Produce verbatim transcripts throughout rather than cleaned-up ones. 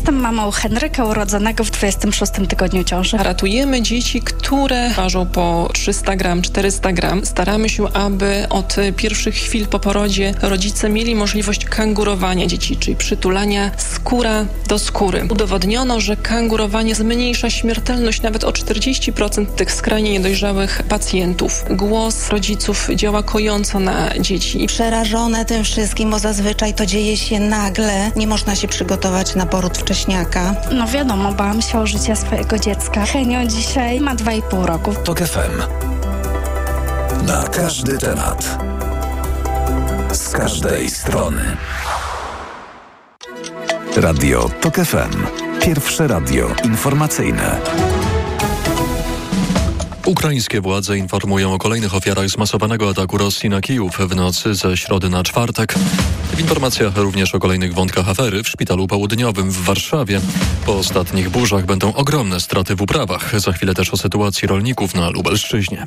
Jestem mamą Henryka, urodzonego w dwudziestym szóstym tygodniu ciąży. Ratujemy dzieci, które ważą po trzysta gram, czterysta gram. Staramy się, aby od pierwszych chwil po porodzie rodzice mieli możliwość kangurowania dzieci, czyli przytulania skóra do skóry. Udowodniono, że kangurowanie zmniejsza śmiertelność nawet o czterdzieści procent tych skrajnie niedojrzałych pacjentów. Głos rodziców działa kojąco na dzieci. Przerażone tym wszystkim, bo zazwyczaj to dzieje się nagle. Nie można się przygotować na poród wcześniaka. No wiadomo, bałam się o życie swojego dziecka. Henio dzisiaj ma dwa i pół roku. TOK F M. Na każdy temat. Z każdej strony. Radio TOK F M. Pierwsze radio informacyjne. Ukraińskie władze informują o kolejnych ofiarach zmasowanego ataku Rosji na Kijów w nocy ze środy na czwartek. W informacjach również o kolejnych wątkach afery w Szpitalu Południowym w Warszawie. Po ostatnich burzach będą ogromne straty w uprawach. Za chwilę też o sytuacji rolników na Lubelszczyźnie.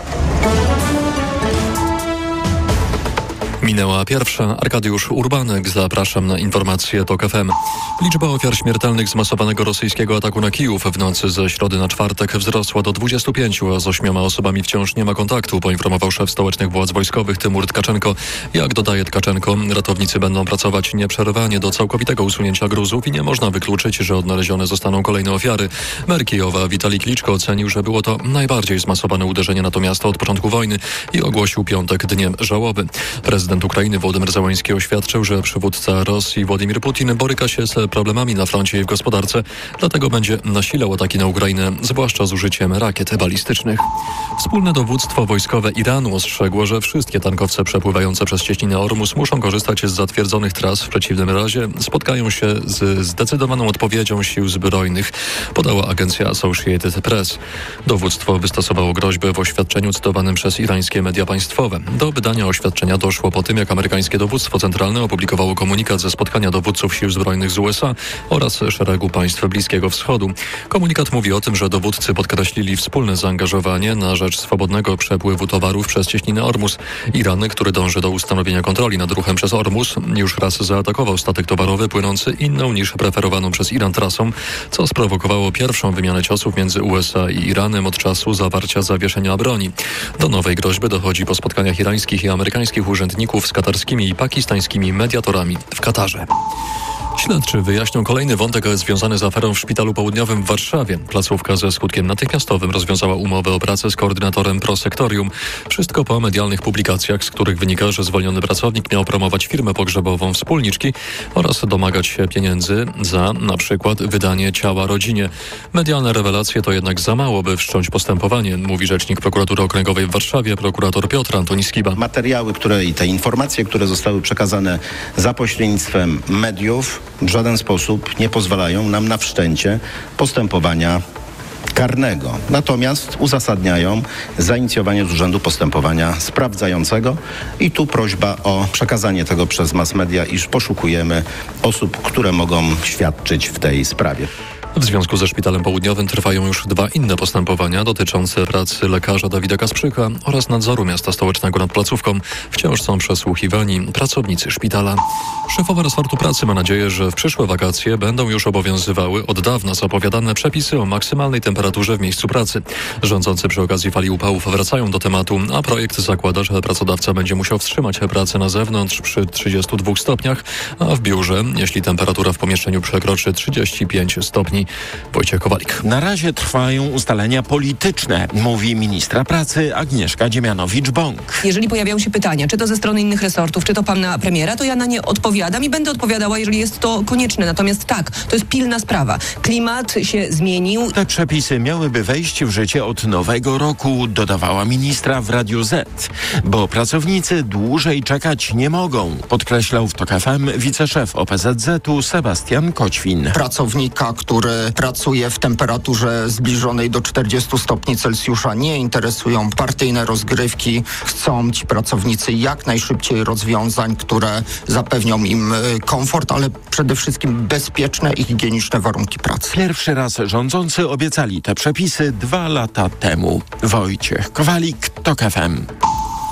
Minęła pierwsza. Arkadiusz Urbanek. Zapraszam na informacje TOK F M. Liczba ofiar śmiertelnych zmasowanego rosyjskiego ataku na Kijów w nocy ze środy na czwartek wzrosła do dwudziestu pięciu, a z ośmioma osobami wciąż nie ma kontaktu, poinformował szef stołecznych władz wojskowych Tymur Tkaczenko. Jak dodaje Tkaczenko, ratownicy będą pracować nieprzerwanie do całkowitego usunięcia gruzów i nie można wykluczyć, że odnalezione zostaną kolejne ofiary. Mer Kijowa Witalij Kliczko ocenił, że było to najbardziej zmasowane uderzenie na to miasto od początku wojny i ogłosił piątek dniem żałoby. Prezydent Ukrainy Wołodymyr Zełański oświadczył, że przywódca Rosji Władimir Putin boryka się z problemami na froncie i w gospodarce, dlatego będzie nasilał ataki na Ukrainę, zwłaszcza z użyciem rakiet balistycznych. Wspólne dowództwo wojskowe Iranu ostrzegło, że wszystkie tankowce przepływające przez cieśninę Ormus muszą korzystać z zatwierdzonych tras, w przeciwnym razie spotkają się z zdecydowaną odpowiedzią sił zbrojnych, podała agencja Associated Press. Dowództwo wystosowało groźbę w oświadczeniu cytowanym przez irańskie media państwowe. Do wydania oświadczenia doszło po tym, jak amerykańskie dowództwo centralne opublikowało komunikat ze spotkania dowódców sił zbrojnych z U S A oraz szeregu państw Bliskiego Wschodu. Komunikat mówi o tym, że dowódcy podkreślili wspólne zaangażowanie na rzecz swobodnego przepływu towarów przez cieśninę Ormus. Iran, który dąży do ustanowienia kontroli nad ruchem przez Ormus, już raz zaatakował statek towarowy płynący inną niż preferowaną przez Iran trasą, co sprowokowało pierwszą wymianę ciosów między U S A i Iranem od czasu zawarcia zawieszenia broni. Do nowej groźby dochodzi po spotkaniach irańskich i amerykańskich urzędników z katarskimi i pakistańskimi mediatorami w Katarze. Śledczy wyjaśnią kolejny wątek związany z aferą w Szpitalu Południowym w Warszawie. Placówka ze skutkiem natychmiastowym rozwiązała umowę o pracę z koordynatorem Prosektorium. Wszystko po medialnych publikacjach, z których wynika, że zwolniony pracownik miał promować firmę pogrzebową wspólniczki oraz domagać się pieniędzy za na przykład wydanie ciała rodzinie. Medialne rewelacje to jednak za mało, by wszcząć postępowanie, mówi rzecznik Prokuratury Okręgowej w Warszawie, prokurator Piotr Antoni Skiba. Materiały, które i te informacje, które zostały przekazane za pośrednictwem mediów, w żaden sposób nie pozwalają nam na wszczęcie postępowania karnego. Natomiast uzasadniają zainicjowanie z urzędu postępowania sprawdzającego i tu prośba o przekazanie tego przez mass media, iż poszukujemy osób, które mogą świadczyć w tej sprawie. W związku ze Szpitalem Południowym trwają już dwa inne postępowania dotyczące pracy lekarza Dawida Kasprzyka oraz nadzoru miasta stołecznego nad placówką. Wciąż są przesłuchiwani pracownicy szpitala. Szefowa resortu pracy ma nadzieję, że w przyszłe wakacje będą już obowiązywały od dawna zapowiadane przepisy o maksymalnej temperaturze w miejscu pracy. Rządzący przy okazji fali upałów wracają do tematu, a projekt zakłada, że pracodawca będzie musiał wstrzymać pracę na zewnątrz przy trzydziestu dwóch stopniach, a w biurze, jeśli temperatura w pomieszczeniu przekroczy trzydzieści pięć stopni. Wojciech Kowalik. Na razie trwają ustalenia polityczne, mówi ministra pracy Agnieszka Dziemianowicz-Bąk. Jeżeli pojawiają się pytania, czy to ze strony innych resortów, czy to pana premiera, to ja na nie odpowiadam i będę odpowiadała, jeżeli jest to konieczne. Natomiast tak, to jest pilna sprawa. Klimat się zmienił. Te przepisy miałyby wejść w życie od nowego roku, dodawała ministra w Radiu Z, bo pracownicy dłużej czekać nie mogą, podkreślał w TOK F M wiceszef O P Z Z-u Sebastian Koćwin. Pracownika, który pracuje w temperaturze zbliżonej do czterdziestu stopni Celsjusza, nie interesują partyjne rozgrywki. Chcą ci pracownicy jak najszybciej rozwiązań, które zapewnią im komfort, ale przede wszystkim bezpieczne i higieniczne warunki pracy. Pierwszy raz rządzący obiecali te przepisy dwa lata temu. Wojciech Kowalik, TOK F M.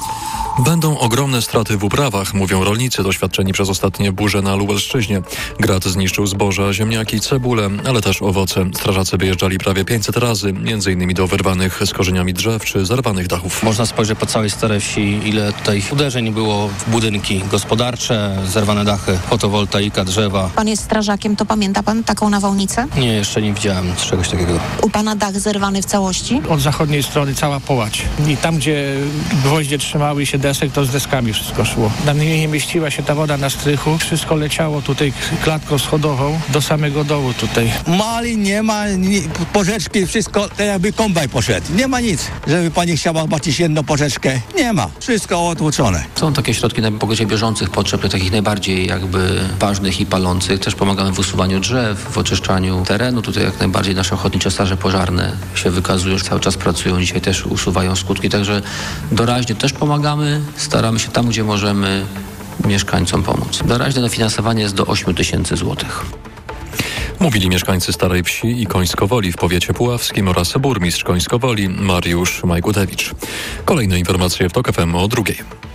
Będą ogromne straty w uprawach, mówią rolnicy doświadczeni przez ostatnie burze na Lubelszczyźnie. Grad zniszczył zboża, ziemniaki, cebulę, ale też owoce. Strażacy wyjeżdżali prawie pięćset razy, między innymi do wyrwanych z korzeniami drzew czy zerwanych dachów. Można spojrzeć po całej Starej Wsi, ile tutaj uderzeń było w budynki gospodarcze, zerwane dachy, fotowoltaika, drzewa. Pan jest strażakiem, to pamięta pan taką nawałnicę? Nie, jeszcze nie widziałem czegoś takiego. U pana dach zerwany w całości? Od zachodniej strony cała połać. I tam, gdzie gwoździe trzymały się desek, to z deskami wszystko szło. Tam nie, nie mieściła się ta woda na strychu. Wszystko leciało tutaj klatką schodową do samego dołu tutaj. Malin nie ma, nie, porzeczki, wszystko, tak jakby kombaj poszedł. Nie ma nic, żeby pani chciała zobaczyć jedną porzeczkę. Nie ma. Wszystko otłuczone. Są takie środki na pokrycie bieżących potrzeb, takich najbardziej jakby ważnych i palących. Też pomagamy w usuwaniu drzew, w oczyszczaniu terenu. Tutaj jak najbardziej nasze ochotnicze straże pożarne się wykazują, cały czas pracują. Dzisiaj też usuwają skutki. Także doraźnie też pomagamy. Staramy się tam, gdzie możemy mieszkańcom pomóc. Doraźne dofinansowanie jest do ośmiu tysięcy złotych. Mówili mieszkańcy Starej Wsi i Końskowoli w powiecie puławskim oraz burmistrz Końskowoli Mariusz Majgutewicz. Kolejne informacje w TOK F M o drugiej.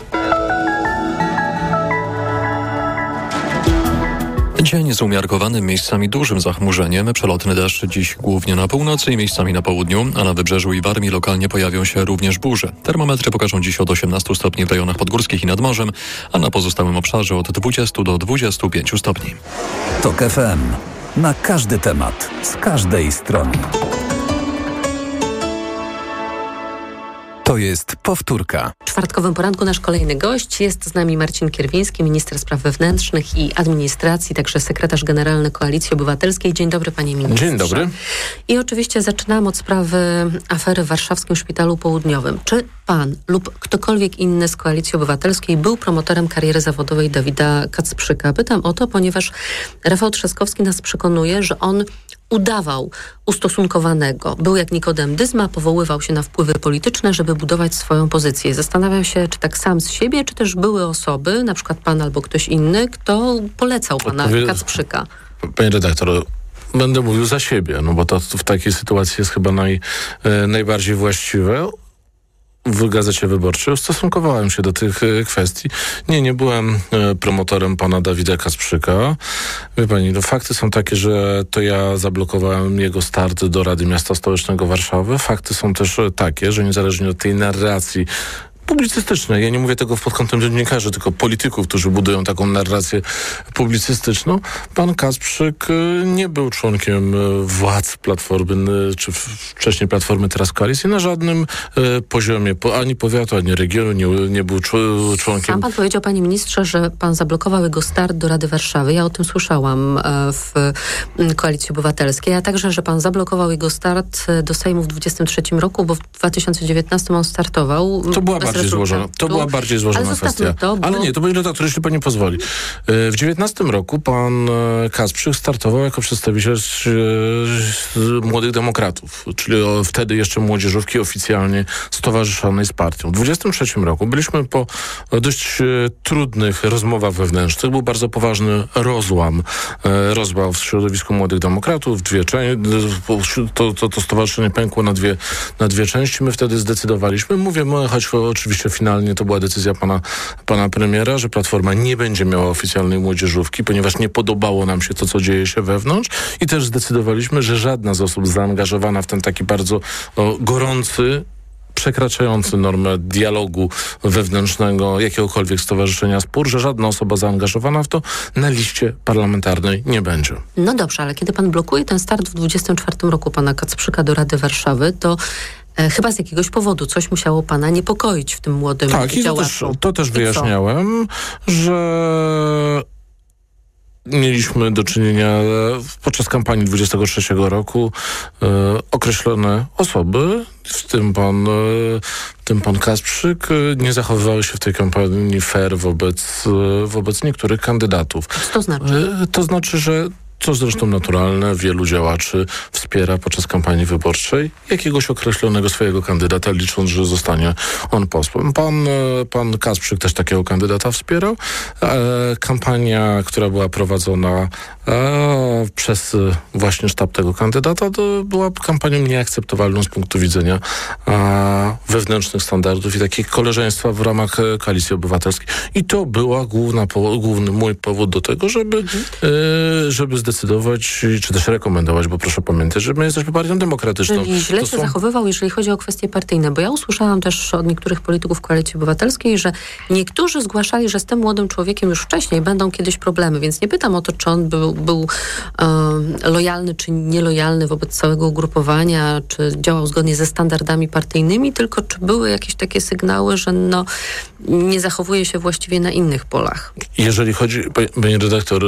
Dzień z umiarkowanym, miejscami dużym zachmurzeniem. Przelotny deszcz dziś głównie na północy i miejscami na południu, a na wybrzeżu i Warmii lokalnie pojawią się również burze. Termometry pokażą dziś od osiemnastu stopni w rejonach podgórskich i nad morzem, a na pozostałym obszarze od dwudziestu do dwudziestu pięciu stopni. TOK F M. Na każdy temat, z każdej strony. To jest powtórka. W czwartkowym poranku nasz kolejny gość. Jest z nami Marcin Kierwiński, minister spraw wewnętrznych i administracji, także sekretarz generalny Koalicji Obywatelskiej. Dzień dobry, panie ministrze. Dzień dobry. I oczywiście zaczynamy od sprawy afery w Warszawskim Szpitalu Południowym. Czy pan lub ktokolwiek inny z Koalicji Obywatelskiej był promotorem kariery zawodowej Dawida Kacprzyka? Pytam o to, ponieważ Rafał Trzaskowski nas przekonuje, że on udawał ustosunkowanego. Był jak Nikodem Dyzma, powoływał się na wpływy polityczne, żeby budować swoją pozycję. Zastanawiam się, czy tak sam z siebie, czy też były osoby, na przykład pan albo ktoś inny, kto polecał pana Odpowie... Kacprzyka. Panie redaktor, będę mówił za siebie, no bo to w takiej sytuacji jest chyba naj, e, najbardziej właściwe. W Gazecie Wyborczej ustosunkowałem się do tych e, kwestii. Nie, nie byłem e, promotorem pana Dawida Kacprzyka. Wie pani, no fakty są takie, że to ja zablokowałem jego start do Rady Miasta Stołecznego Warszawy. Fakty są też e, takie, że niezależnie od tej narracji publicystycznej, ja nie mówię tego pod kątem dziennikarzy, tylko polityków, którzy budują taką narrację publicystyczną. Pan Kacprzyk nie był członkiem władz Platformy, czy wcześniej Platformy, teraz Koalicji, na żadnym poziomie, ani powiatu, ani regionu nie, nie był członkiem. Sam pan powiedział, panie ministrze, że pan zablokował jego start do Rady Warszawy. Ja o tym słyszałam w Koalicji Obywatelskiej, a także, że pan zablokował jego start do Sejmu w dwudziestym trzecim roku, bo w dwa tysiące dziewiętnastym on startował. To była bardziej złożona. To była bardziej złożona ale kwestia. To, bo... Ale nie, to będzie redaktor, jeśli pani pozwoli. W dziewiętnastym roku pan Kacprzyk startował jako przedstawiciel Młodych Demokratów, czyli wtedy jeszcze młodzieżówki oficjalnie stowarzyszonej z partią. W dwudziestym trzecim roku byliśmy po dość trudnych rozmowach wewnętrznych. Był bardzo poważny rozłam. Rozłam w środowisku Młodych Demokratów. Dwie części, to, to, to stowarzyszenie pękło na dwie, na dwie części. My wtedy zdecydowaliśmy. Mówię, choć oczywiście finalnie to była decyzja pana, pana premiera, że Platforma nie będzie miała oficjalnej młodzieżówki, ponieważ nie podobało nam się to, co dzieje się wewnątrz, i też zdecydowaliśmy, że żadna z osób zaangażowana w ten taki bardzo o, gorący, przekraczający normę dialogu wewnętrznego jakiegokolwiek stowarzyszenia spór, że żadna osoba zaangażowana w to na liście parlamentarnej nie będzie. No dobrze, ale kiedy pan blokuje ten start w dwudziestym czwartym roku pana Kacprzyka do Rady Warszawy, to e, chyba z jakiegoś powodu coś musiało pana niepokoić w tym młodym tak, działaczu. Tak, i to też, to też wyjaśniałem, że mieliśmy do czynienia podczas kampanii dwudziestego trzeciego roku e, określone osoby, w tym pan, e, w tym pan Kacprzyk, e, nie zachowywały się w tej kampanii fair wobec, e, wobec niektórych kandydatów. Co to znaczy? E, to znaczy, że co zresztą naturalne, wielu działaczy wspiera podczas kampanii wyborczej jakiegoś określonego swojego kandydata, licząc, że zostanie on posłem. Pan, pan Kasprzyk też takiego kandydata wspierał. E, kampania, która była prowadzona e, przez właśnie sztab tego kandydata, to była kampanią nieakceptowalną z punktu widzenia e, wewnętrznych standardów i takiego koleżeństwa w ramach Koalicji Obywatelskiej. I to była główna, główny mój powód do tego, żeby, mhm. e, żeby zdecydować, czy też rekomendować, bo proszę pamiętać, że my jesteśmy partią demokratyczną. Czyli źle to się są... zachowywał, jeżeli chodzi o kwestie partyjne, bo ja usłyszałam też od niektórych polityków Koalicji Obywatelskiej, że niektórzy zgłaszali, że z tym młodym człowiekiem już wcześniej będą kiedyś problemy, więc nie pytam o to, czy on był, był um, lojalny, czy nielojalny wobec całego ugrupowania, czy działał zgodnie ze standardami partyjnymi, tylko czy były jakieś takie sygnały, że no, nie zachowuje się właściwie na innych polach. Jeżeli chodzi, panie redaktor,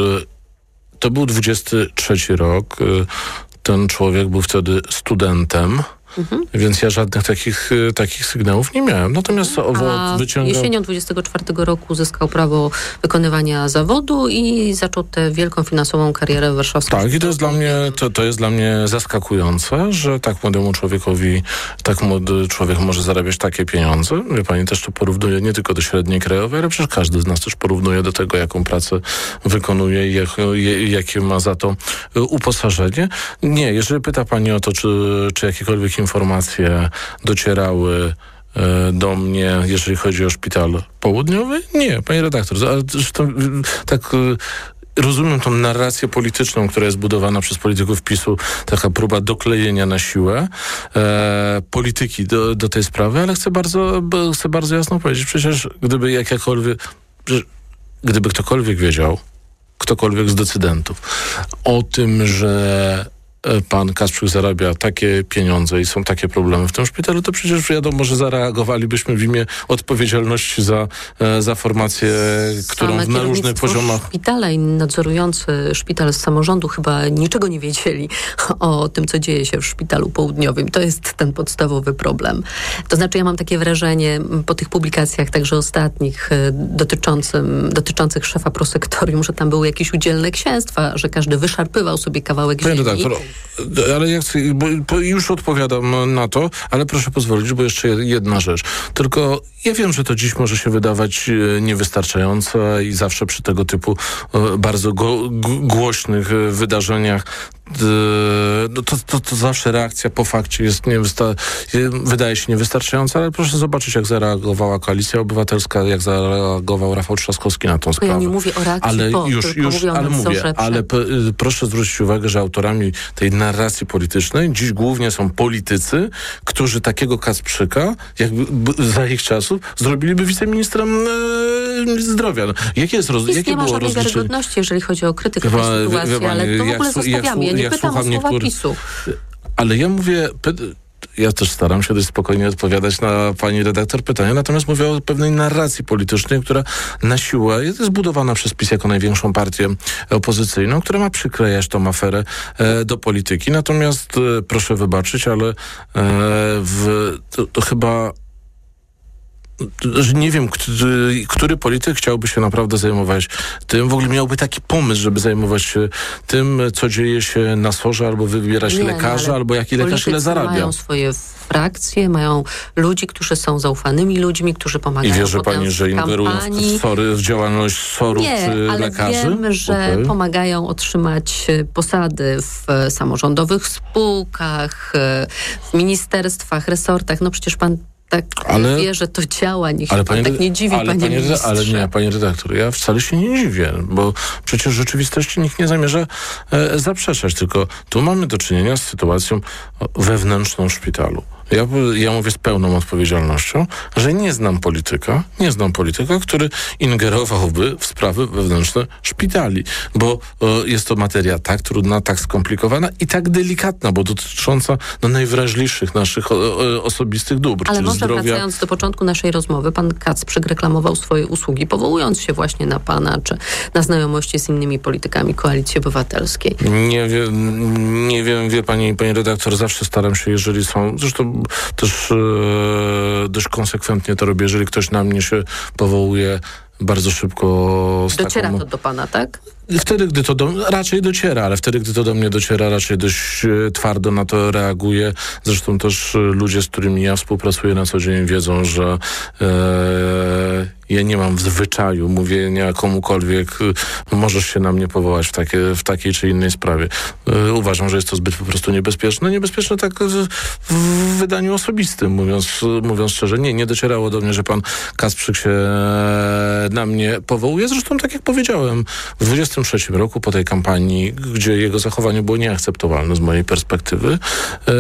to był dwudziesty trzeci rok, ten człowiek był wtedy studentem, mhm. więc ja żadnych takich, takich sygnałów nie miałem. Natomiast A wyciągał... jesienią dwudziestego czwartego roku uzyskał prawo wykonywania zawodu i zaczął tę wielką finansową karierę w warszawskim. Tak, i to jest dla mnie, to, to jest dla mnie zaskakujące, że tak młodemu człowiekowi, tak młody człowiek może zarabiać takie pieniądze. Wie pani, też to porównuje nie tylko do średniej krajowej, ale przecież każdy z nas też porównuje do tego, jaką pracę wykonuje i jak, jakie ma za to uposażenie. Nie, jeżeli pyta pani o to, czy, czy jakiekolwiek informacje docierały do mnie, jeżeli chodzi o szpital południowy? Nie, panie redaktor. Zresztą tak rozumiem tą narrację polityczną, która jest budowana przez polityków PiSu, taka próba doklejenia na siłę e, polityki do, do tej sprawy, ale chcę bardzo, chcę bardzo jasno powiedzieć, przecież gdyby jakakolwiek, gdyby ktokolwiek wiedział, ktokolwiek z decydentów o tym, że pan Kasprzyk zarabia takie pieniądze i są takie problemy w tym szpitalu, to przecież wiadomo, że zareagowalibyśmy w imię odpowiedzialności za, za formację, którą na różnych poziomach... Szpitala i nadzorujący szpital z samorządu chyba niczego nie wiedzieli o tym, co dzieje się w szpitalu południowym. To jest ten podstawowy problem. To znaczy, ja mam takie wrażenie po tych publikacjach, także ostatnich, dotyczącym, dotyczących szefa prosektorium, że tam były jakieś udzielne księstwa, że każdy wyszarpywał sobie kawałek ziemi. Ale ja chcę, bo już odpowiadam na to, ale proszę pozwolić, bo jeszcze jedna rzecz. Tylko ja wiem, że to dziś może się wydawać niewystarczające i zawsze przy tego typu bardzo go, g- głośnych wydarzeniach No to, to, to zawsze reakcja po fakcie jest niewysta- wydaje się niewystarczająca, ale proszę zobaczyć, jak zareagowała Koalicja Obywatelska, jak zareagował Rafał Trzaskowski na tą sprawę. Ja nie mówię o reakcji ale po, już, tylko już, mówię o ale mówię, przed... ale p- proszę zwrócić uwagę, że autorami tej narracji politycznej dziś głównie są politycy, którzy takiego Kasprzyka, jakby b- za ich czasów, zrobiliby wiceministrem e, zdrowia. No, jakie jest roz- jakie nie ma było żadnej rozliczenie? wiarygodności, jeżeli chodzi o krytykę tej Wie- sytuacji, wie pani, ale to w jak ogóle su- jak zostawiamy. Ja su- nie jak pytam o słucham słowa niektórych- PiSu. Ale ja mówię... Py- Ja też staram się dość spokojnie odpowiadać na pani redaktor pytania, natomiast mówię o pewnej narracji politycznej, która na siłę jest zbudowana przez PiS jako największą partię opozycyjną, która ma przyklejać tą aferę e, do polityki. Natomiast e, proszę wybaczyć, ale e, w, to, to chyba... że nie wiem, który, który polityk chciałby się naprawdę zajmować tym, w ogóle miałby taki pomysł, żeby zajmować się tym, co dzieje się na sorze, albo wybierać nie, lekarza, no, albo jaki lekarz ile zarabia. Mają swoje frakcje, mają ludzi, którzy są zaufanymi ludźmi, którzy pomagają. I wierzy pani, że ingerują w, sory, w działalność sorów nie, czy ale lekarzy? wiem, że okay. pomagają otrzymać posady w samorządowych spółkach, w ministerstwach, resortach. No przecież pan tak ale, wie, że to działa, niech się pan tak nie dziwi, ale, panie panie ministrze. Ale nie, panie redaktor, ja wcale się nie dziwię, bo przecież w rzeczywistości nikt nie zamierza e, zaprzeczać, tylko tu mamy do czynienia z sytuacją wewnętrzną w szpitalu. Ja, ja mówię z pełną odpowiedzialnością, że nie znam polityka, nie znam polityka, który ingerowałby w sprawy wewnętrzne szpitali, bo e, jest to materia tak trudna, tak skomplikowana i tak delikatna, bo dotycząca no, najwrażliwszych naszych o, o, osobistych dóbr, ale czy może zdrowia. Wracając do początku naszej rozmowy, pan Kacprzyk reklamował swoje usługi, powołując się właśnie na pana, czy na znajomości z innymi politykami Koalicji Obywatelskiej. Nie wiem, nie wiem, wie pani, pani redaktor, zawsze staram się, jeżeli są, zresztą też e, dość konsekwentnie to robię, jeżeli ktoś na mnie się powołuje, bardzo szybko... Z Dociera taką, to do pana, tak? Wtedy, gdy to do, raczej dociera, ale wtedy, gdy to do mnie dociera, raczej dość e, twardo na to reaguję. Zresztą też e, ludzie, z którymi ja współpracuję na co dzień, wiedzą, że e, ja nie mam w zwyczaju mówienia komukolwiek, e, możesz się na mnie powołać w, takie, w takiej czy innej sprawie. E, uważam, że jest to zbyt po prostu niebezpieczne. Niebezpieczne tak w, w wydaniu osobistym, mówiąc, mówiąc szczerze. Nie, nie docierało do mnie, że pan Kasprzyk się na mnie powołuje. Zresztą, tak jak powiedziałem, w dwudziestym trzecim roku po tej kampanii, gdzie jego zachowanie było nieakceptowalne z mojej perspektywy, e,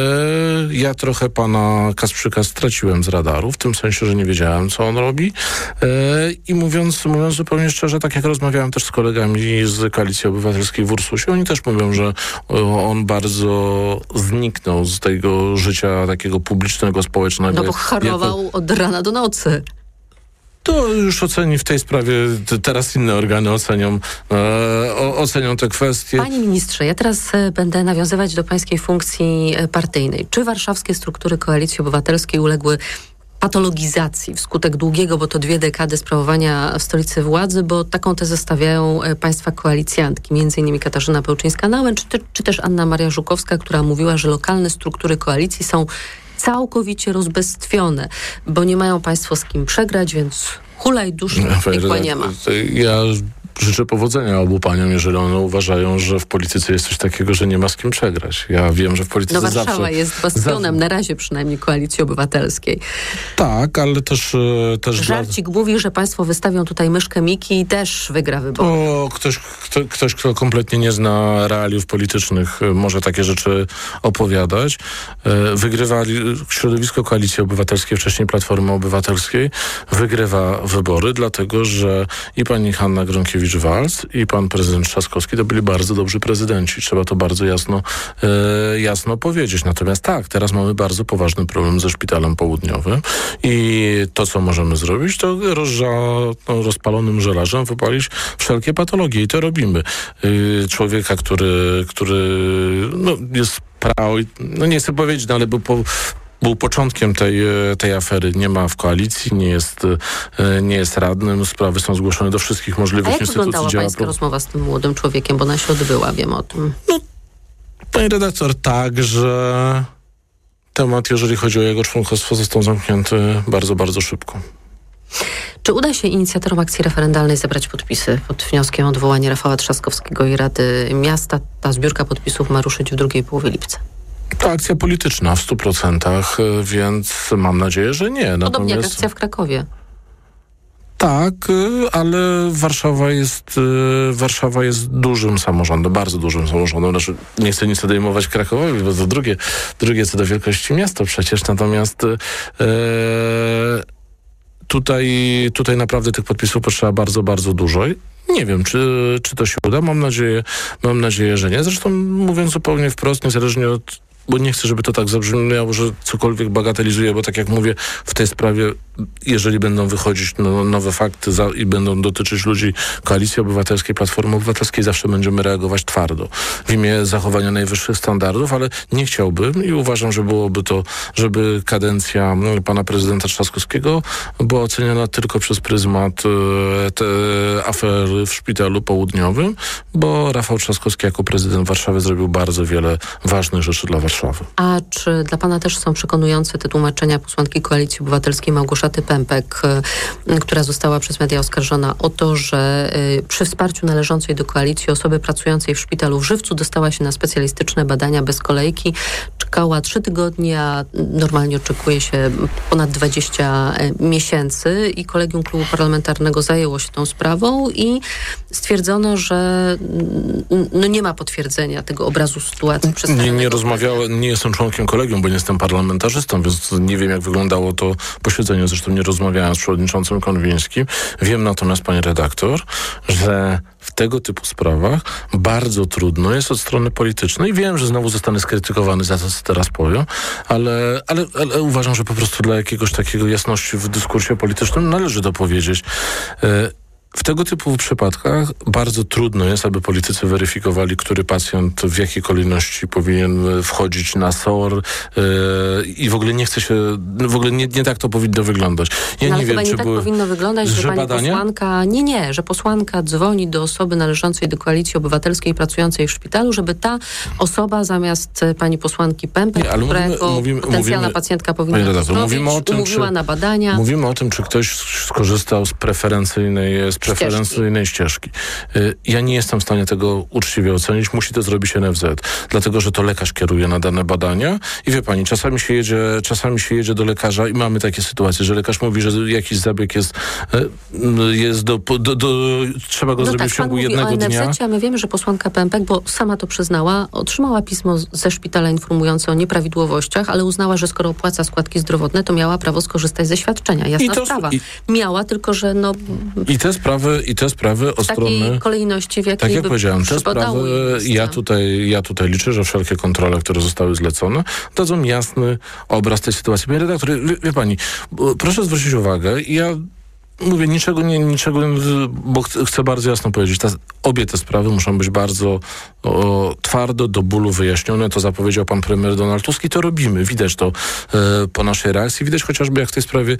ja trochę pana Kasprzyka straciłem z radaru, w tym sensie, że nie wiedziałem, co on robi. E, I mówiąc, mówiąc zupełnie szczerze, tak jak rozmawiałem też z kolegami z Koalicji Obywatelskiej w Ursusie, oni też mówią, że on bardzo zniknął z tego życia takiego publicznego, społecznego. No bo chorował jako... od rana do nocy. To już oceni w tej sprawie, teraz inne organy ocenią, e, ocenią te kwestie. Panie ministrze, ja teraz będę nawiązywać do pańskiej funkcji partyjnej. Czy warszawskie struktury Koalicji Obywatelskiej uległy patologizacji wskutek długiego, bo to dwie dekady sprawowania w stolicy władzy, bo taką tezę stawiają państwa koalicjantki, między innymi Katarzyna Pełczyńska-Nałęcz, czy, czy też Anna Maria Żukowska, która mówiła, że lokalne struktury koalicji są całkowicie rozbestwione, bo nie mają państwo z kim przegrać, więc hulaj dusz i kłaniema. Ja życzę powodzenia obu paniom, jeżeli one uważają, że w polityce jest coś takiego, że nie ma z kim przegrać. Ja wiem, że w polityce zawsze... No Warszawa zawsze, jest bastionem, za... na razie przynajmniej Koalicji Obywatelskiej. Tak, ale też... też Żarcik dla... mówi, że państwo wystawią tutaj myszkę Miki i też wygra wybory. O, ktoś, kto, ktoś, kto kompletnie nie zna realiów politycznych, może takie rzeczy opowiadać. Wygrywali środowisko Koalicji Obywatelskiej, wcześniej Platformy Obywatelskiej, wygrywa wybory, dlatego, że i pani Hanna Gronkiewicz-Waltz i pan prezydent Trzaskowski to byli bardzo dobrzy prezydenci. Trzeba to bardzo jasno, e, jasno powiedzieć. Natomiast tak, teraz mamy bardzo poważny problem ze szpitalem południowym i to, co możemy zrobić, to rozża, no, rozpalonym żelarzem wypalić wszelkie patologie i to robimy. E, człowieka, który, który no, jest prawo, no nie chcę powiedzieć, no, ale był po Był początkiem tej, tej afery. Nie ma w koalicji, nie jest, nie jest radnym. Sprawy są zgłoszone do wszystkich możliwych instytucji. A jak wyglądała pańska pro... rozmowa z tym młodym człowiekiem, bo ona się odbyła, wiem o tym. No, pani redaktor, tak, że temat, jeżeli chodzi o jego członkostwo, został zamknięty bardzo, bardzo szybko. Czy uda się inicjatorom akcji referendalnej zebrać podpisy pod wnioskiem o odwołanie Rafała Trzaskowskiego i Rady Miasta? Ta zbiórka podpisów ma ruszyć w drugiej połowie lipca. To akcja polityczna w stu procentach, więc mam nadzieję, że nie. Podobnie Natomiast... jak akcja w Krakowie. Tak, ale Warszawa jest, Warszawa jest dużym samorządem, bardzo dużym samorządem. Znaczy, nie chcę nic odejmować Krakowowi, bo to drugie, drugie co do wielkości miasto przecież. Natomiast e, tutaj, tutaj naprawdę tych podpisów potrzeba bardzo, bardzo dużo. Nie wiem, czy, czy to się uda. Mam nadzieję, mam nadzieję, że nie. Zresztą mówiąc zupełnie wprost, niezależnie od... Bo nie chcę, żeby to tak zabrzmiało, że cokolwiek bagatelizuję, bo tak jak mówię, w tej sprawie, jeżeli będą wychodzić no, nowe fakty za, i będą dotyczyć ludzi Koalicji Obywatelskiej, Platformy Obywatelskiej, zawsze będziemy reagować twardo w imię zachowania najwyższych standardów, ale nie chciałbym i uważam, że byłoby to, żeby kadencja no, pana prezydenta Trzaskowskiego była oceniana tylko przez pryzmat e, te afery w Szpitalu Południowym, bo Rafał Trzaskowski jako prezydent Warszawy zrobił bardzo wiele ważnych rzeczy dla Warszawy. A czy dla pana też są przekonujące te tłumaczenia posłanki Koalicji Obywatelskiej Małgorzaty Pępek, y, która została przez media oskarżona o to, że y, przy wsparciu należącej do koalicji osoby pracującej w szpitalu w Żywcu dostała się na specjalistyczne badania bez kolejki, czekała trzy tygodnie, a normalnie oczekuje się ponad dwadzieścia miesięcy i kolegium klubu parlamentarnego zajęło się tą sprawą i stwierdzono, że no nie ma potwierdzenia tego obrazu sytuacji. Nie, nie rozmawiałem, nie jestem członkiem kolegium, bo nie jestem parlamentarzystą, więc nie wiem, jak wyglądało to posiedzenie. Zresztą nie rozmawiałem z przewodniczącym Konwińskim. Wiem natomiast, pani redaktor, że w tego typu sprawach bardzo trudno jest od strony politycznej. Wiem, że znowu zostanę skrytykowany za to, co teraz powiem, ale, ale, ale uważam, że po prostu dla jakiegoś takiego jasności w dyskursie politycznym należy to powiedzieć. w tego typu przypadkach bardzo trudno jest, aby politycy weryfikowali, który pacjent w jakiej kolejności powinien wchodzić na S O R yy, i w ogóle nie chce się, w ogóle nie, nie tak to powinno wyglądać. Ja no, ale nie chyba wiem, nie czy tak były, powinno wyglądać, że, że pani badania? posłanka, nie, nie, że posłanka dzwoni do osoby należącej do Koalicji Obywatelskiej pracującej w szpitalu, żeby ta osoba zamiast pani posłanki Pępek, nie, która mówimy, jako mówimy, potencjalna mówimy, pacjentka powinna zdrowić, umówiła czy, na badania. Mówimy o tym, czy ktoś skorzystał z preferencyjnej, z preferencyjnej ścieżki. ścieżki. Ja nie jestem w stanie tego uczciwie ocenić. Musi to zrobić N F Z, dlatego, że to lekarz kieruje na dane badania i wie pani, czasami się jedzie, czasami się jedzie do lekarza i mamy takie sytuacje, że lekarz mówi, że jakiś zabieg jest, jest do, do, do, trzeba go no zrobić tak, w ciągu pan jednego mówi o dnia. N F Z, a my wiemy, że posłanka Pępek, bo sama to przyznała, otrzymała pismo ze szpitala informujące o nieprawidłowościach, ale uznała, że skoro opłaca składki zdrowotne, to miała prawo skorzystać ze świadczenia. Jasna to, sprawa. I, miała, tylko że no... I te sprawy, i te sprawy od strony... W takiej kolejności, w jakiej Tak jak by powiedziałem, te sprawy, ja tutaj, ja tutaj liczę, że wszelkie kontrole, które zostały zlecone, dadzą jasny obraz tej sytuacji. Panie redaktor, wie, wie pani, proszę zwrócić uwagę, ja mówię niczego, nie, niczego, bo ch- chcę bardzo jasno powiedzieć, ta, obie te sprawy muszą być bardzo o, twardo, do bólu wyjaśnione. To zapowiedział pan premier Donald Tusk i to robimy. Widać to e, po naszej reakcji. Widać chociażby, jak w tej sprawie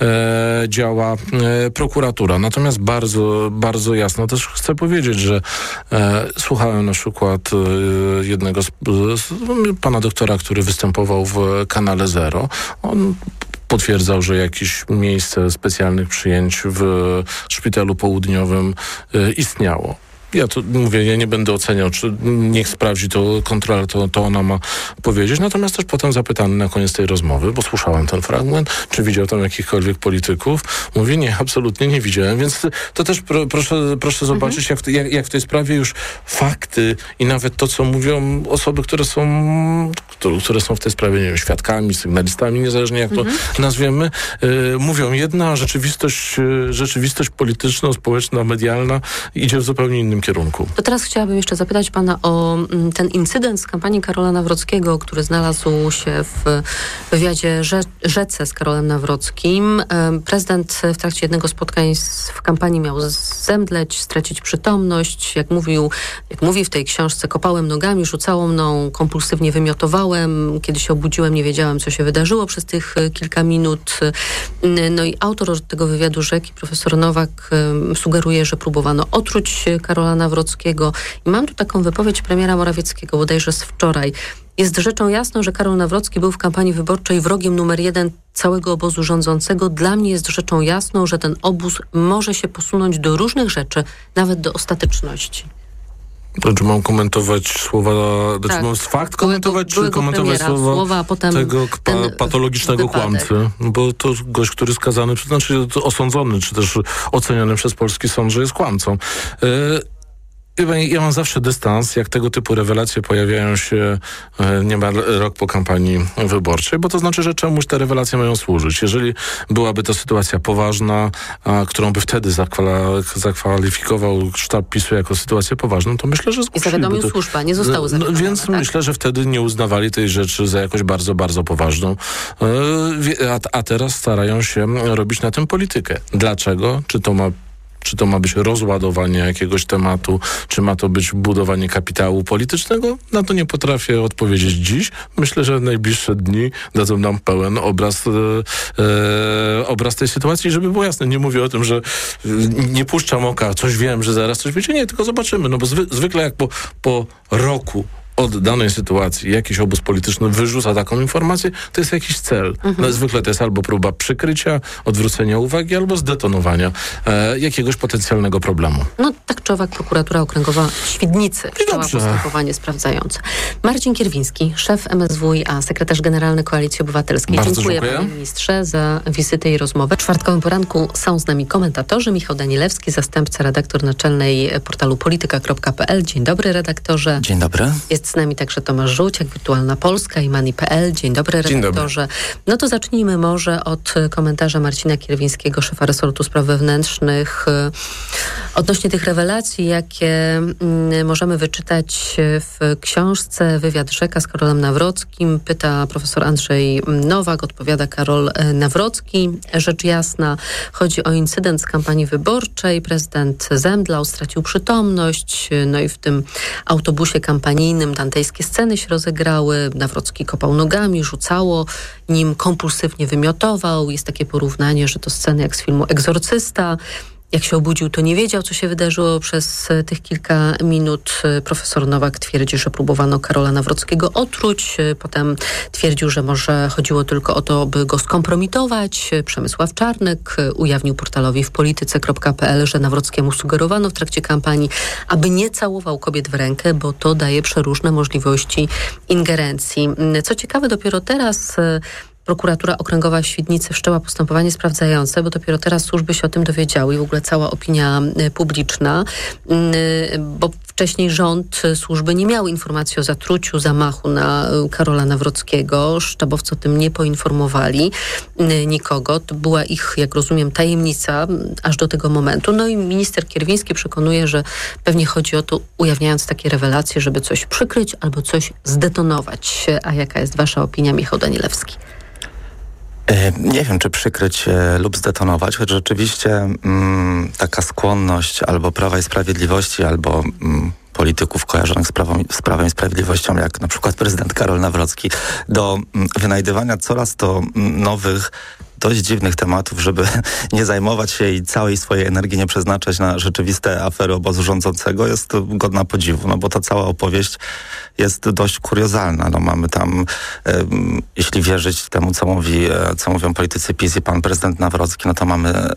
e, działa e, prokuratura. Natomiast bardzo, bardzo jasno też chcę powiedzieć, że e, słuchałem na przykład e, jednego z, z pana doktora, który występował w kanale Zero. On potwierdzał, że jakieś miejsce specjalnych przyjęć w szpitalu południowym y, istniało. Ja to mówię, ja nie będę oceniał, czy niech sprawdzi to kontrola, to, to ona ma powiedzieć. Natomiast też potem zapytany na koniec tej rozmowy, bo słyszałem ten fragment, czy widział tam jakichkolwiek polityków. Mówi, nie, absolutnie nie widziałem. Więc to też pro, proszę, proszę zobaczyć, mhm. jak, w, jak, jak w tej sprawie już fakty i nawet to, co mówią osoby, które są, które, które są w tej sprawie, nie wiem, świadkami, sygnalistami, niezależnie jak mhm. to nazwiemy, y, mówią jedna, a rzeczywistość, y, rzeczywistość polityczna, społeczna, medialna idzie w zupełnie innym kierunku. To teraz chciałabym jeszcze zapytać pana o ten incydent z kampanii Karola Nawrockiego, który znalazł się w wywiadzie Rze- Rzece z Karolem Nawrockim. Prezydent w trakcie jednego z spotkań w kampanii miał zemdleć, stracić przytomność. Jak mówił, jak mówi w tej książce, kopałem nogami, rzucało mną, kompulsywnie wymiotowałem. Kiedy się obudziłem, nie wiedziałem, co się wydarzyło przez tych kilka minut. No i autor tego wywiadu Rzeki, profesor Nowak, sugeruje, że próbowano otruć Karola Nawrockiego. I mam tu taką wypowiedź premiera Morawieckiego, bodajże z wczoraj. Jest rzeczą jasną, że Karol Nawrocki był w kampanii wyborczej wrogiem numer jeden całego obozu rządzącego. Dla mnie jest rzeczą jasną, że ten obóz może się posunąć do różnych rzeczy, nawet do ostateczności. To, czy mam komentować słowa, tak. czy mam fakt komentować, czy komentować słowa, słowa a potem tego pa- patologicznego wypadek. kłamcy? Bo to gość, który skazany, czy znaczy osądzony, czy też oceniany przez polski sąd, że jest kłamcą. Yy, Ja mam zawsze dystans, jak tego typu rewelacje pojawiają się niemal rok po kampanii wyborczej, bo to znaczy, że czemuś te rewelacje mają służyć. Jeżeli byłaby to sytuacja poważna, a, którą by wtedy zakwala, zakwalifikował sztab PiSu jako sytuację poważną, to myślę, że I zawiadomił to, służba, nie zostały no, Więc tak? myślę, że wtedy nie uznawali tej rzeczy za jakoś bardzo, bardzo poważną. A, a teraz starają się robić na tym politykę. Dlaczego? Czy to ma Czy to ma być rozładowanie jakiegoś tematu, czy ma to być budowanie kapitału politycznego? Na to nie potrafię odpowiedzieć dziś. Myślę, że najbliższe dni dadzą nam pełen obraz, e, e, obraz tej sytuacji. Żeby było jasne, nie mówię o tym, że nie puszczam oka, coś wiem, że zaraz coś wiecie. Nie, tylko zobaczymy. No bo zwy, zwykle jak po, po roku od danej sytuacji jakiś obóz polityczny wyrzuca taką informację, to jest jakiś cel. Mhm. No, zwykle to jest albo próba przykrycia, odwrócenia uwagi, albo zdetonowania e, jakiegoś potencjalnego problemu. No tak czy owak prokuratura okręgowa Świdnicy wszczęła postępowanie sprawdzające. Marcin Kierwiński, szef M S W i a, sekretarz generalny Koalicji Obywatelskiej. Bardzo dziękuję, dziękuję panie ministrze za wizytę i rozmowę. W czwartkowym poranku są z nami komentatorzy. Michał Danielewski, zastępca redaktor naczelnej portalu polityka kropka p l. Dzień dobry, redaktorze. Dzień dobry. Jest Jest z nami także Tomasz Żółciak, Wirtualna Polska i Money kropka p l. Dzień dobry, redaktorze. Dzień dobry. No to zacznijmy może od komentarza Marcina Kierwińskiego, szefa resortu spraw wewnętrznych, odnośnie tych rewelacji, jakie możemy wyczytać w książce Wywiad Rzeka z Karolem Nawrockim. Pyta profesor Andrzej Nowak, odpowiada Karol Nawrocki. Rzecz jasna, chodzi o incydent z kampanii wyborczej. Prezydent zemdlał, stracił przytomność, no i w tym autobusie kampanijnym dantejskie sceny się rozegrały. Nawrocki kopał nogami, rzucało nim, kompulsywnie wymiotował. Jest takie porównanie, że to sceny jak z filmu Egzorcysta. Jak się obudził, to nie wiedział, co się wydarzyło przez tych kilka minut. Profesor Nowak twierdzi, że próbowano Karola Nawrockiego otruć. Potem twierdził, że może chodziło tylko o to, by go skompromitować. Przemysław Czarnek ujawnił portalowi w polityce kropka p l, że Nawrockiemu sugerowano w trakcie kampanii, aby nie całował kobiet w rękę, bo to daje przeróżne możliwości ingerencji. Co ciekawe, dopiero teraz Prokuratura Okręgowa Świdnicy wszczęła postępowanie sprawdzające, bo dopiero teraz służby się o tym dowiedziały i w ogóle cała opinia publiczna, bo wcześniej rząd, służby nie miały informacji o zatruciu, zamachu na Karola Nawrockiego. Sztabowcy o tym nie poinformowali nikogo. To była ich, jak rozumiem, tajemnica aż do tego momentu. No i minister Kierwiński przekonuje, że pewnie chodzi o to, ujawniając takie rewelacje, żeby coś przykryć albo coś zdetonować. A jaka jest wasza opinia, Michał Danielewski? Nie wiem, czy przykryć e, lub zdetonować, choć rzeczywiście mm, taka skłonność albo Prawa i Sprawiedliwości, albo mm, polityków kojarzonych z, prawą, z Prawem i Sprawiedliwością, jak na przykład prezydent Karol Nawrocki, do mm, wynajdywania coraz to mm, nowych, dość dziwnych tematów, żeby nie zajmować się i całej swojej energii nie przeznaczać na rzeczywiste afery obozu rządzącego, jest godna podziwu, no bo ta cała opowieść jest dość kuriozalna. No mamy tam, e, jeśli wierzyć temu, co mówi, e, co mówią politycy PiS i pan prezydent Nawrocki, no to mamy e,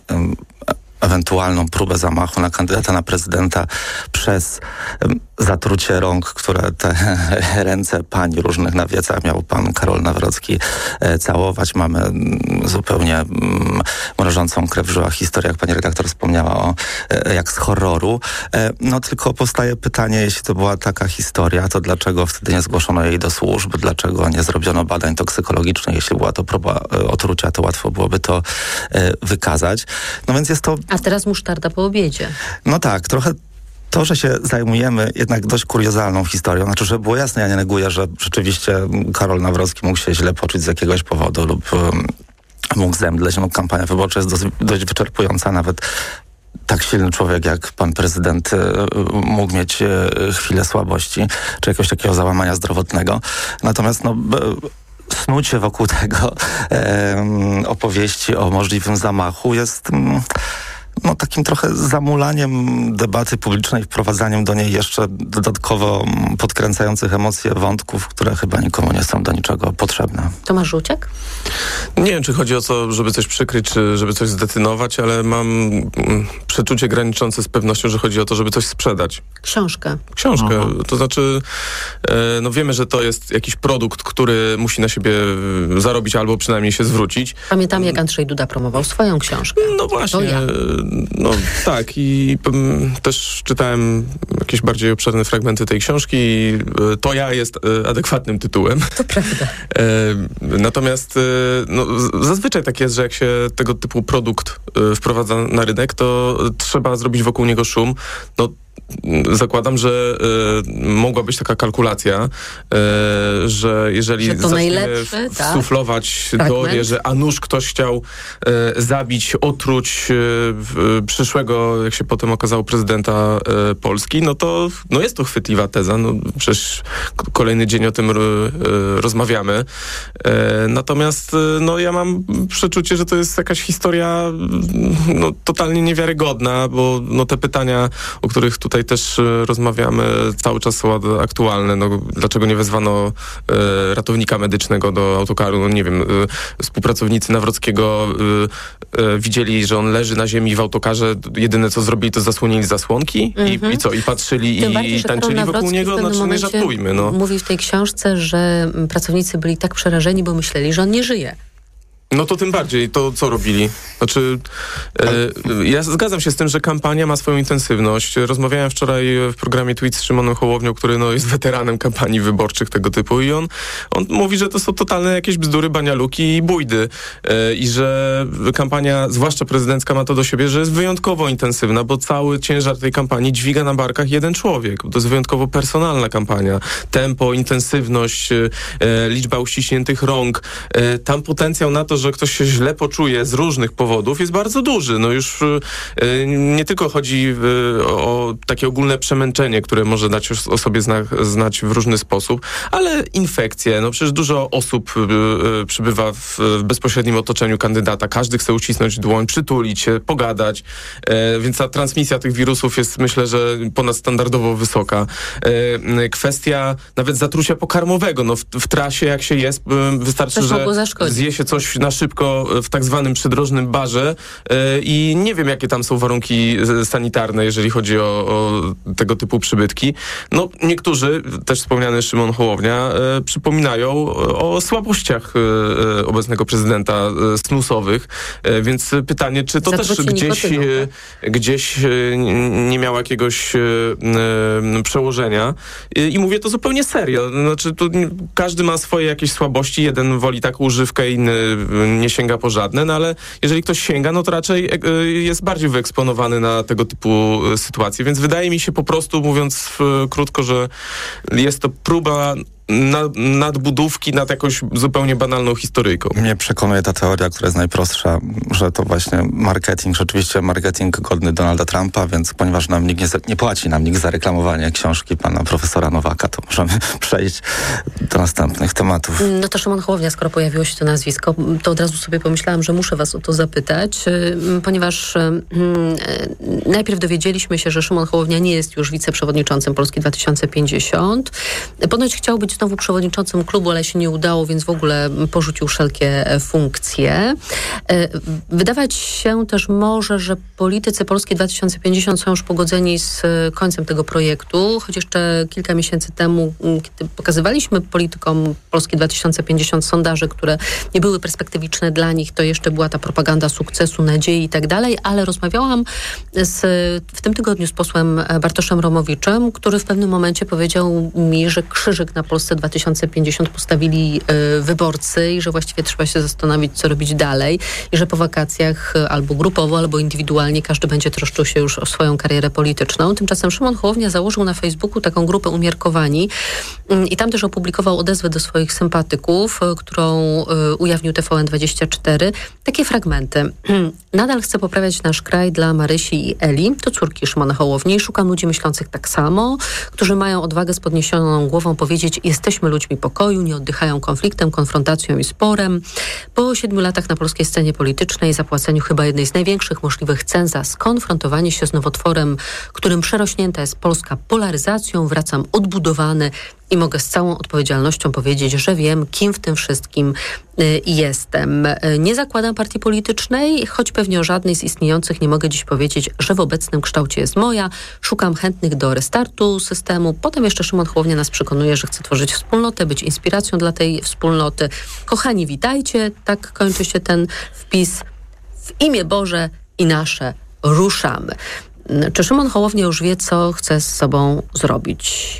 ewentualną próbę zamachu na kandydata na prezydenta przez um, zatrucie rąk, które te ręce pań różnych na wiecach miał pan Karol Nawrocki e, całować. Mamy m, zupełnie m, mrożącą krew w żyłach historię, jak pani redaktor wspomniała, o, e, jak z horroru. E, no tylko powstaje pytanie, jeśli to była taka historia, to dlaczego wtedy nie zgłoszono jej do służb? Dlaczego nie zrobiono badań toksykologicznych? Jeśli była to próba e, otrucia, to łatwo byłoby to e, wykazać. No więc jest to... A teraz musztarda po obiedzie. No tak, trochę to, że się zajmujemy jednak dość kuriozalną historią, znaczy, że było jasne, ja nie neguję, że rzeczywiście Karol Nawrocki mógł się źle poczuć z jakiegoś powodu lub um, mógł zemdleć. No, kampania wyborcza jest dość, dość wyczerpująca, nawet tak silny człowiek jak pan prezydent y, mógł mieć y, chwilę słabości, czy jakiegoś takiego załamania zdrowotnego. Natomiast no... B, snucie wokół tego e, opowieści o możliwym zamachu jest mm, no, takim trochę zamulaniem debaty publicznej, wprowadzaniem do niej jeszcze dodatkowo podkręcających emocje wątków, które chyba nikomu nie są do niczego potrzebne. Tomasz Żółciak? Nie wiem, czy chodzi o to, żeby coś przykryć, czy żeby coś zdetynować, ale mam mm, przeczucie graniczące z pewnością, że chodzi o to, żeby coś sprzedać. Książkę. Książkę. Aha. To znaczy, e, no wiemy, że to jest jakiś produkt, który musi na siebie zarobić albo przynajmniej się zwrócić. Pamiętam, jak Andrzej Duda promował swoją książkę. No właśnie. Ja. No tak i m, też czytałem jakieś bardziej obszerne fragmenty tej książki i e, To ja jest e, adekwatnym tytułem. To prawda. E, natomiast e, no, zazwyczaj tak jest, że jak się tego typu produkt e, wprowadza na rynek, to trzeba zrobić wokół niego szum. No zakładam, że y, mogła być taka kalkulacja, y, że jeżeli że to zaczniemy wsuflować tak? teorię, że a nuż ktoś chciał y, zabić, otruć y, przyszłego, jak się potem okazało, prezydenta y, Polski, no to no jest to chwytliwa teza. No, przecież kolejny dzień o tym r, y, rozmawiamy. Y, natomiast y, no, ja mam przeczucie, że to jest jakaś historia no, totalnie niewiarygodna, bo no, te pytania, o których tutaj też rozmawiamy, cały czas są aktualne. No, dlaczego nie wezwano e, ratownika medycznego do autokaru? No, nie wiem, e, współpracownicy Nawrockiego e, e, widzieli, że on leży na ziemi w autokarze. Jedyne, co zrobili, to zasłonili zasłonki mm-hmm. i, i co? I patrzyli Tym i, bardziej, i tańczyli wokół niego? Znaczy, nie żartujmy. No. Mówi w tej książce, że pracownicy byli tak przerażeni, bo myśleli, że on nie żyje. No to tym bardziej, to co robili? Znaczy, e, ja zgadzam się z tym, że kampania ma swoją intensywność. Rozmawiałem wczoraj w programie Tweet z Szymonem Hołownią, który no, jest weteranem kampanii wyborczych tego typu i on, on mówi, że to są totalne jakieś bzdury, banialuki i bójdy. E, I że kampania, zwłaszcza prezydencka, ma to do siebie, że jest wyjątkowo intensywna, bo cały ciężar tej kampanii dźwiga na barkach jeden człowiek. To jest wyjątkowo personalna kampania. Tempo, intensywność, e, liczba uściśniętych rąk. E, tam potencjał na to, że ktoś się źle poczuje z różnych powodów, jest bardzo duży. No już y, nie tylko chodzi y, o takie ogólne przemęczenie, które może dać o sobie zna, znać w różny sposób, ale infekcje. No przecież dużo osób y, y, przybywa w, w bezpośrednim otoczeniu kandydata. Każdy chce ucisnąć dłoń, przytulić się, pogadać. Y, więc ta transmisja tych wirusów jest, myślę, że ponadstandardowo wysoka. Y, kwestia nawet zatrucia pokarmowego. No w, w trasie, jak się jest, y, wystarczy, że zje się coś na szybko w tak zwanym przydrożnym barze yy, i nie wiem, jakie tam są warunki sanitarne, jeżeli chodzi o, o tego typu przybytki. No, niektórzy, też wspomniany Szymon Hołownia, yy, przypominają o słabościach yy, obecnego prezydenta yy, snusowych, yy, więc pytanie, czy to Zatrucie też gdzieś, yy, gdzieś yy, nie miało jakiegoś yy, przełożenia. Yy, I mówię to zupełnie serio. Znaczy, tu każdy ma swoje jakieś słabości, jeden woli taką używkę, inny nie sięga po żadne, no ale jeżeli ktoś sięga, no to raczej jest bardziej wyeksponowany na tego typu sytuacje, więc wydaje mi się po prostu, mówiąc krótko, że jest to próba nad, nadbudówki nad jakąś zupełnie banalną historyjką. Mnie przekonuje ta teoria, która jest najprostsza, że to właśnie marketing, rzeczywiście marketing godny Donalda Trumpa, więc ponieważ nam nikt nie, nie płaci nam nikt za reklamowanie książki pana profesora Nowaka, to możemy przejść do następnych tematów. No to Szymon Hołownia, skoro pojawiło się to nazwisko, to od razu sobie pomyślałam, że muszę was o to zapytać, ponieważ hmm, najpierw dowiedzieliśmy się, że Szymon Hołownia nie jest już wiceprzewodniczącym Polski dwa tysiące pięćdziesiąt. Ponoć chciał być znowu przewodniczącym klubu, ale się nie udało, więc w ogóle porzucił wszelkie funkcje. Wydawać się też może, że politycy Polski dwa tysiące pięćdziesiąt są już pogodzeni z końcem tego projektu, choć jeszcze kilka miesięcy temu, kiedy pokazywaliśmy politykom Polski dwa tysiące pięćdziesiąt sondaże, które nie były perspektywiczne dla nich, to jeszcze była ta propaganda sukcesu, nadziei i tak dalej, ale rozmawiałam z, w tym tygodniu z posłem Bartoszem Romowiczem, który w pewnym momencie powiedział mi, że krzyżyk na Polsce dwa tysiące pięćdziesiąt postawili y, wyborcy i że właściwie trzeba się zastanowić, co robić dalej i że po wakacjach y, albo grupowo, albo indywidualnie każdy będzie troszczył się już o swoją karierę polityczną. Tymczasem Szymon Hołownia założył na Facebooku taką grupę Umiarkowani y, i tam też opublikował odezwę do swoich sympatyków, y, którą y, ujawnił T V N dwadzieścia cztery. Takie fragmenty. Nadal chcę poprawiać nasz kraj dla Marysi i Eli, to córki Szymona Hołowni. Szukam ludzi myślących tak samo, którzy mają odwagę z podniesioną głową powiedzieć: jesteśmy ludźmi pokoju, nie oddychają konfliktem, konfrontacją i sporem. Po siedmiu latach na polskiej scenie politycznej, zapłaceniu chyba jednej z największych możliwych cen za skonfrontowanie się z nowotworem, którym przerośnięta jest Polska polaryzacją, wracam odbudowany i mogę z całą odpowiedzialnością powiedzieć, że wiem, kim w tym wszystkim y, jestem. Nie zakładam partii politycznej, choć pewnie o żadnej z istniejących nie mogę dziś powiedzieć, że w obecnym kształcie jest moja. Szukam chętnych do restartu systemu. Potem jeszcze Szymon Hołownia nas przekonuje, że chce tworzyć wspólnotę, być inspiracją dla tej wspólnoty. Kochani, witajcie. Tak kończy się ten wpis. W imię Boże i nasze ruszamy. Czy Szymon Hołownia już wie, co chce z sobą zrobić?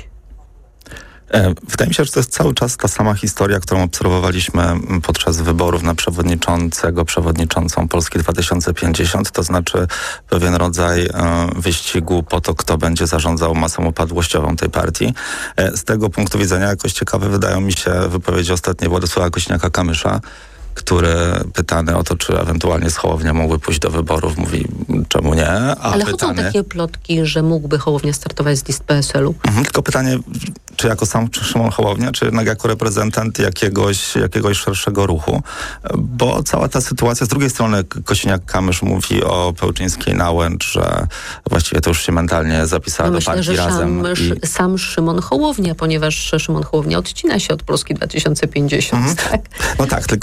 Wydaje mi się, że to jest cały czas ta sama historia, którą obserwowaliśmy podczas wyborów na przewodniczącego, przewodniczącą Polski dwa tysiące pięćdziesiąt, to znaczy pewien rodzaj wyścigu po to, kto będzie zarządzał masą upadłościową tej partii. Z tego punktu widzenia jakoś ciekawe wydają mi się wypowiedzi ostatnie Władysława Kosiniaka-Kamysza, który pytany o to, czy ewentualnie z Hołownia mógłby pójść do wyborów, mówi, czemu nie. A Ale pytany... chodzą takie plotki, że mógłby Hołownia startować z list P S L u. Mhm, tylko pytanie, czy jako sam czy Szymon Hołownia, czy jednak jako reprezentant jakiegoś, jakiegoś szerszego ruchu. Bo cała ta sytuacja, z drugiej strony Kosiniak-Kamysz mówi o Pełczyńskiej-Nałęcz, że właściwie to już się mentalnie zapisała no do myślę, partii że Razem. Sam, i... sam Szymon Hołownia, ponieważ Szymon Hołownia odcina się od Polski dwa tysiące pięćdziesiąt. Mhm. Tak? No tak, tylko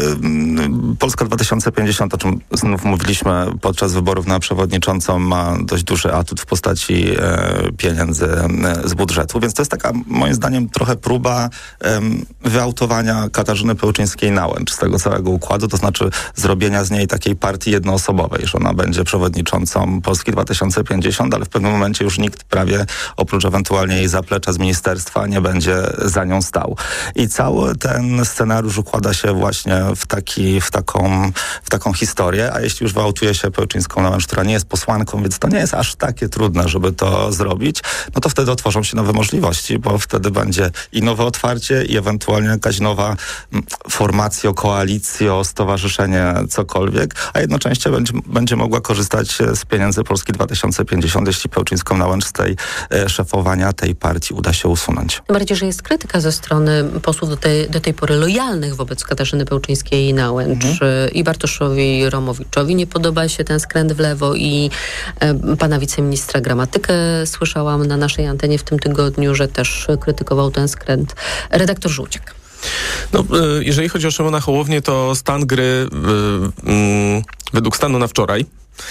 Polska dwa tysiące pięćdziesiąt, o czym znów mówiliśmy podczas wyborów na przewodniczącą, ma dość duży atut w postaci e, pieniędzy e, z budżetu, więc to jest taka, moim zdaniem, trochę próba e, wyautowania Katarzyny Pełczyńskiej-Nałęcz z tego całego układu, to znaczy zrobienia z niej takiej partii jednoosobowej, że ona będzie przewodniczącą Polski dwa tysiące pięćdziesiąt, ale w pewnym momencie już nikt prawie oprócz ewentualnie jej zaplecza z ministerstwa nie będzie za nią stał. I cały ten scenariusz układa się właśnie w, taki, w, taką, w taką historię, a jeśli już wyautuje się Pełczyńską-Nałęcz, która nie jest posłanką, więc to nie jest aż takie trudne, żeby to zrobić, no to wtedy otworzą się nowe możliwości, bo wtedy będzie i nowe otwarcie i ewentualnie jakaś nowa formacja, koalicja, stowarzyszenie, cokolwiek, a jednocześnie będzie, będzie mogła korzystać z pieniędzy Polski dwa tysiące pięćdziesiąt, jeśli Pełczyńską-Nałęcz z tej e, szefowania tej partii uda się usunąć. Tym bardziej, że jest krytyka ze strony posłów do tej, do tej pory lojalnych wobec Katarzyny Pełczyńskiej-Nałęcz. Mhm. I Bartoszowi Romowiczowi nie podoba się ten skręt w lewo i e, pana wiceministra Gramatykę słyszałam na naszej antenie w tym tygodniu, że też krytykował ten skręt. Redaktor Żółciak. No, jeżeli chodzi o Szymona Hołownię, to stan gry yy, yy, według stanu na wczoraj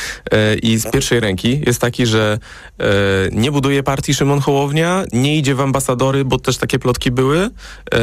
i z pierwszej ręki jest taki, że e, nie buduje partii Szymon Hołownia, nie idzie w ambasadory, bo też takie plotki były. E,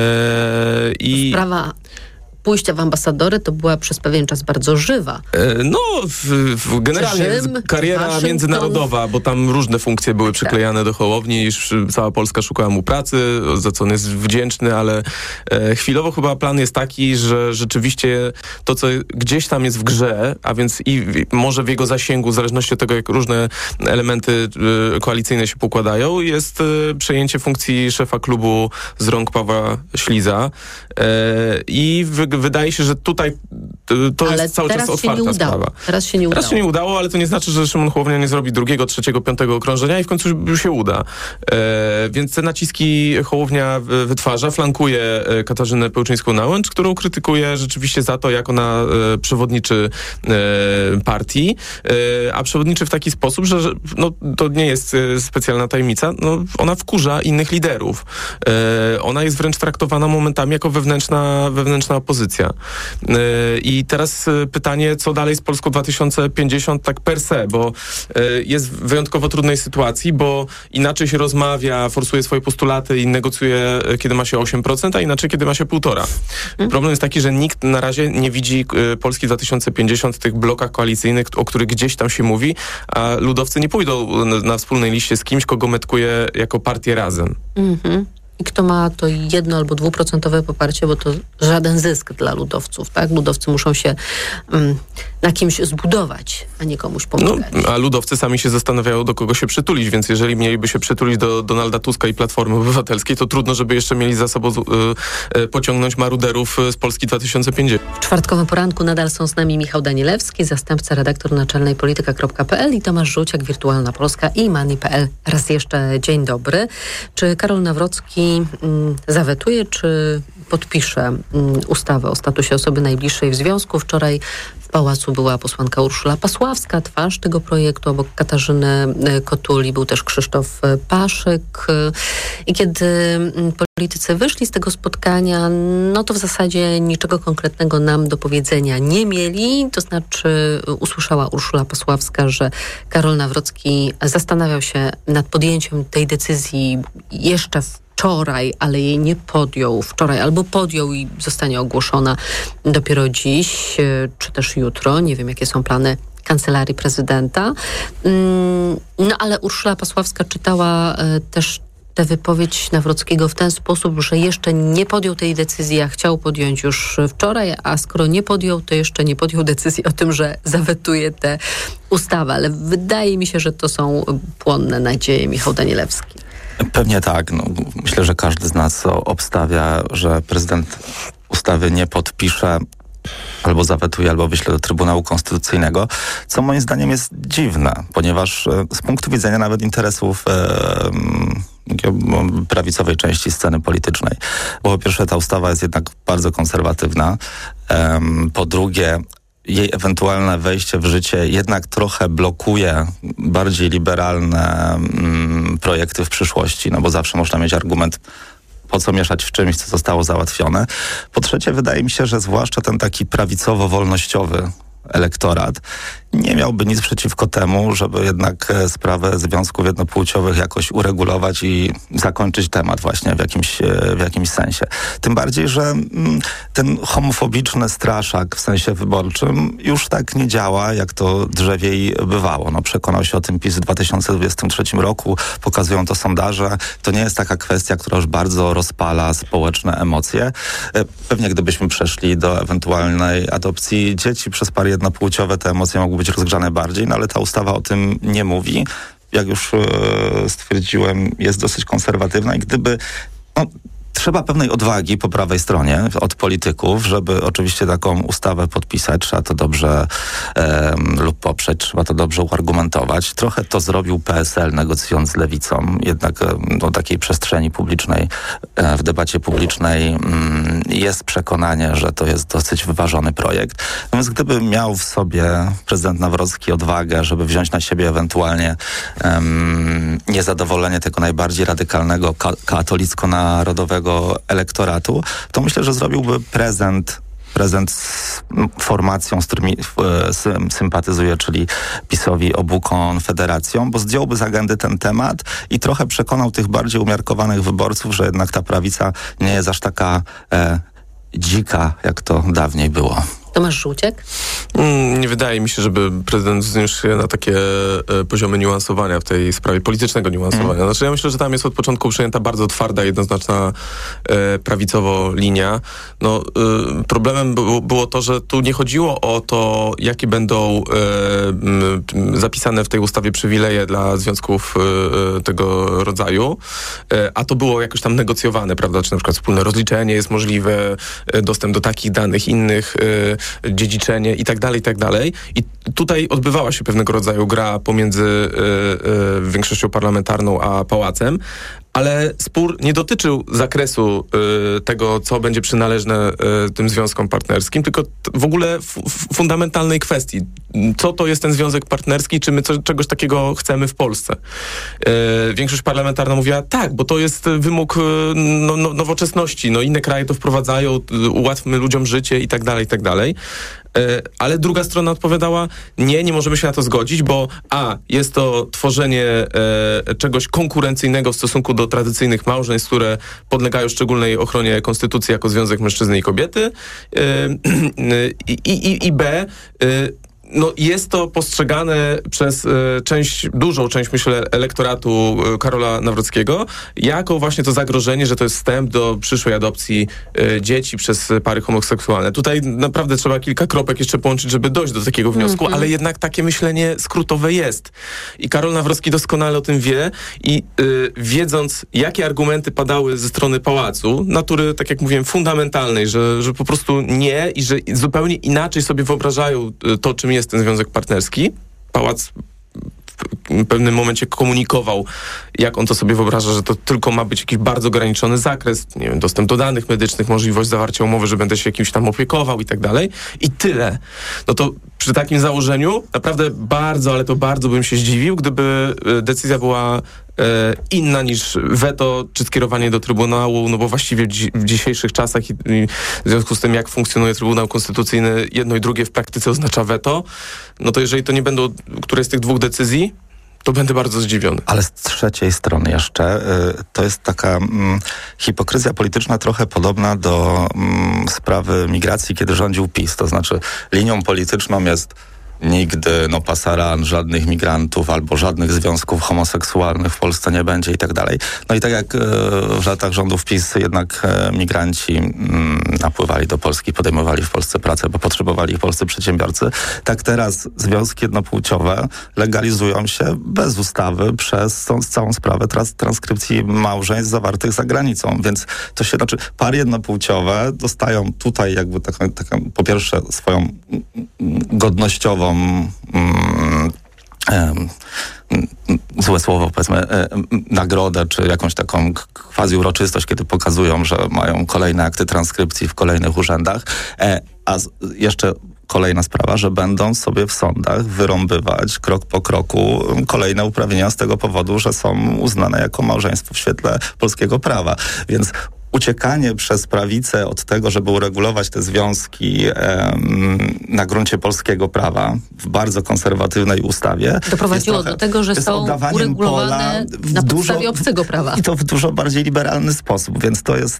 i Sprawa pójścia w ambasadory to była przez pewien czas bardzo żywa. E, no, w, w generalnie Rzym, kariera Waszyngton. międzynarodowa, bo tam różne funkcje były przyklejane do Hołowni, już cała Polska szukała mu pracy, za co on jest wdzięczny, ale e, chwilowo chyba plan jest taki, że rzeczywiście to, co gdzieś tam jest w grze, a więc i w, może w jego zasięgu, w zależności od tego, jak różne elementy e, koalicyjne się pokładają, jest e, przejęcie funkcji szefa klubu z rąk Pawła Śliza e, i w, wydaje się, że tutaj to ale jest cały czas otwarta sprawa. Teraz się nie udało. Teraz się nie udało, ale to nie znaczy, że Szymon Hołownia nie zrobi drugiego, trzeciego, piątego okrążenia i w końcu już się uda. E, więc te naciski Hołownia wytwarza, flankuje Katarzynę Pełczyńską-Nałęcz, którą krytykuje rzeczywiście za to, jak ona e, przewodniczy e, partii, e, a przewodniczy w taki sposób, że no, to nie jest e, specjalna tajemnica, no, ona wkurza innych liderów. E, ona jest wręcz traktowana momentami jako wewnętrzna, wewnętrzna opozycja. E, I teraz pytanie, co dalej z Polską dwa tysiące pięćdziesiąt tak per se, bo y, jest w wyjątkowo trudnej sytuacji, bo inaczej się rozmawia, forsuje swoje postulaty i negocjuje, kiedy ma się osiem procent, a inaczej, kiedy ma się półtora. Hmm. Problem jest taki, że nikt na razie nie widzi y, Polski dwa tysiące pięćdziesiąt w tych blokach koalicyjnych, o których gdzieś tam się mówi, a ludowcy nie pójdą na, na wspólnej liście z kimś, kogo metkuje jako partię Razem. Mhm. I kto ma to jedno albo dwuprocentowe poparcie, bo to żaden zysk dla ludowców, tak? Ludowcy muszą się um, na kimś zbudować, a nie komuś pomagać. No, a ludowcy sami się zastanawiają, do kogo się przytulić, więc jeżeli mieliby się przytulić do Donalda Tuska i Platformy Obywatelskiej, to trudno, żeby jeszcze mieli za sobą y, y, pociągnąć maruderów z Polski dwa tysiące pięćdziesiąt. W czwartkowym poranku nadal są z nami Michał Danielewski, zastępca redaktor naczelnej polityka kropka p l i Tomasz Żółciak, Wirtualna Polska i Money kropka p l. Raz jeszcze dzień dobry. Czy Karol Nawrocki mm, zawetuje, czy podpisze mm, ustawę o statusie osoby najbliższej w związku? Wczoraj w Pałacu była posłanka Urszula Pasławska, twarz tego projektu. Obok Katarzyny Kotuli był też Krzysztof Paszyk. I kiedy politycy wyszli z tego spotkania, no to w zasadzie niczego konkretnego nam do powiedzenia nie mieli. To znaczy usłyszała Urszula Pasławska, że Karol Nawrocki zastanawiał się nad podjęciem tej decyzji jeszcze w wczoraj, ale jej nie podjął wczoraj, albo podjął i zostanie ogłoszona dopiero dziś, czy też jutro. Nie wiem, jakie są plany Kancelarii Prezydenta. No ale Urszula Pasławska czytała też tę wypowiedź Nawrockiego w ten sposób, że jeszcze nie podjął tej decyzji, a chciał podjąć już wczoraj, a skoro nie podjął, to jeszcze nie podjął decyzji o tym, że zawetuje tę ustawę. Ale wydaje mi się, że to są płonne nadzieje. Michał Danielewski. Pewnie tak. No, myślę, że każdy z nas obstawia, że prezydent ustawy nie podpisze, albo zawetuje, albo wyśle do Trybunału Konstytucyjnego, co moim zdaniem jest dziwne, ponieważ z punktu widzenia nawet interesów e, prawicowej części sceny politycznej, bo po pierwsze ta ustawa jest jednak bardzo konserwatywna, e, po drugie jej ewentualne wejście w życie jednak trochę blokuje bardziej liberalne mm, projekty w przyszłości, no bo zawsze można mieć argument po co mieszać w czymś, co zostało załatwione. Po trzecie, wydaje mi się, że zwłaszcza ten taki prawicowo-wolnościowy elektorat nie miałby nic przeciwko temu, żeby jednak sprawę związków jednopłciowych jakoś uregulować i zakończyć temat właśnie w jakimś, w jakimś sensie. Tym bardziej, że ten homofobiczny straszak w sensie wyborczym już tak nie działa, jak to drzewiej bywało. No, przekonał się o tym PiS w dwa tysiące dwudziestym trzecim roku, pokazują to sondaże. To nie jest taka kwestia, która już bardzo rozpala społeczne emocje. Pewnie gdybyśmy przeszli do ewentualnej adopcji dzieci przez pary jednopłciowe, te emocje mogły być rozgrzane bardziej, no ale ta ustawa o tym nie mówi. Jak już e, stwierdziłem, jest dosyć konserwatywna i gdyby... No, trzeba pewnej odwagi po prawej stronie od polityków, żeby oczywiście taką ustawę podpisać, trzeba to dobrze e, lub poprzeć, trzeba to dobrze uargumentować. Trochę to zrobił P S L, negocjując z Lewicą. Jednak e, do takiej przestrzeni publicznej, e, w debacie publicznej mm, jest przekonanie, że to jest dosyć wyważony projekt. Natomiast gdyby miał w sobie prezydent Nawrocki odwagę, żeby wziąć na siebie ewentualnie em, niezadowolenie tego najbardziej radykalnego ka- katolicko-narodowego elektoratu, to myślę, że zrobiłby prezent prezent z formacją, z którymi e, sympatyzuje, czyli PiS-owi obu konfederacjom, bo zdjąłby z agendy ten temat i trochę przekonał tych bardziej umiarkowanych wyborców, że jednak ta prawica nie jest aż taka e, dzika, jak to dawniej było. Tomasz Żółciek? Mm, nie wydaje mi się, żeby prezydent wzniósł się na takie e, poziomy niuansowania w tej sprawie, politycznego niuansowania. Mm. Znaczy ja myślę, że tam jest od początku przyjęta bardzo twarda, jednoznaczna e, prawicowo linia. No, e, problemem było, było to, że tu nie chodziło o to, jakie będą e, m, zapisane w tej ustawie przywileje dla związków e, tego rodzaju, e, a to było jakoś tam negocjowane, prawda, czy na przykład wspólne rozliczenie jest możliwe, e, dostęp do takich danych, innych e, dziedziczenie i tak dalej, i tak dalej. I tutaj odbywała się pewnego rodzaju gra pomiędzy y, y, większością parlamentarną a pałacem, ale spór nie dotyczył zakresu y, tego, co będzie przynależne y, tym związkom partnerskim, tylko t- w ogóle f- f- fundamentalnej kwestii. Co to jest ten związek partnerski, czy my co, czegoś takiego chcemy w Polsce? Y, większość parlamentarna mówiła tak, bo to jest wymóg y, no, no, nowoczesności. No, inne kraje to wprowadzają, y, ułatwmy ludziom życie i tak dalej, i tak dalej. Ale druga strona odpowiadała, nie, nie możemy się na to zgodzić, bo a, jest to tworzenie e, czegoś konkurencyjnego w stosunku do tradycyjnych małżeństw, które podlegają szczególnej ochronie konstytucji jako związek mężczyzny i kobiety e, i, i, i b, e, no jest to postrzegane przez e, część, dużą część, myślę, elektoratu e, Karola Nawrockiego jako właśnie to zagrożenie, że to jest wstęp do przyszłej adopcji e, dzieci przez pary homoseksualne. Tutaj naprawdę trzeba kilka kropek jeszcze połączyć, żeby dojść do takiego wniosku, mm-hmm. ale jednak takie myślenie skrótowe jest. I Karol Nawrocki doskonale o tym wie i e, wiedząc, jakie argumenty padały ze strony pałacu, natury, tak jak mówiłem, fundamentalnej, że, że po prostu nie i że zupełnie inaczej sobie wyobrażają to, czym jest ten związek partnerski. Pałac w pewnym momencie komunikował, jak on to sobie wyobraża, że to tylko ma być jakiś bardzo ograniczony zakres, nie wiem, dostęp do danych medycznych, możliwość zawarcia umowy, że będę się jakimś tam opiekował i tak dalej. I tyle. No to przy takim założeniu naprawdę bardzo, ale to bardzo bym się zdziwił, gdyby decyzja była e, inna niż weto czy skierowanie do Trybunału, no bo właściwie w, dzi- w dzisiejszych czasach i, i w związku z tym, jak funkcjonuje Trybunał Konstytucyjny, jedno i drugie w praktyce oznacza weto, no to jeżeli to nie będą któreś z tych dwóch decyzji, to będę bardzo zdziwiony. Ale z trzeciej strony jeszcze y, to jest taka mm, hipokryzja polityczna trochę podobna do mm, sprawy migracji, kiedy rządził PiS. To znaczy linią polityczną jest nigdy, no pasaran, żadnych migrantów albo żadnych związków homoseksualnych w Polsce nie będzie i tak dalej. No i tak jak e, w latach rządów PiS jednak e, migranci mm, napływali do Polski, podejmowali w Polsce pracę, bo potrzebowali ich polscy przedsiębiorcy, tak teraz związki jednopłciowe legalizują się bez ustawy przez tą całą sprawę trans- transkrypcji małżeństw zawartych za granicą. Więc to się, znaczy pary jednopłciowe dostają tutaj jakby taką, taką po pierwsze swoją godnościową Mm, mm, złe słowo, powiedzmy, nagrodę, czy jakąś taką quasi uroczystość, kiedy pokazują, że mają kolejne akty transkrypcji w kolejnych urzędach, a jeszcze kolejna sprawa, że będą sobie w sądach wyrąbywać krok po kroku kolejne uprawnienia z tego powodu, że są uznane jako małżeństwo w świetle polskiego prawa. Więc uciekanie przez prawicę od tego, żeby uregulować te związki em, na gruncie polskiego prawa w bardzo konserwatywnej ustawie doprowadziło trochę, do tego, że są uregulowane na podstawie dużo, obcego prawa. I to w dużo bardziej liberalny sposób, więc to jest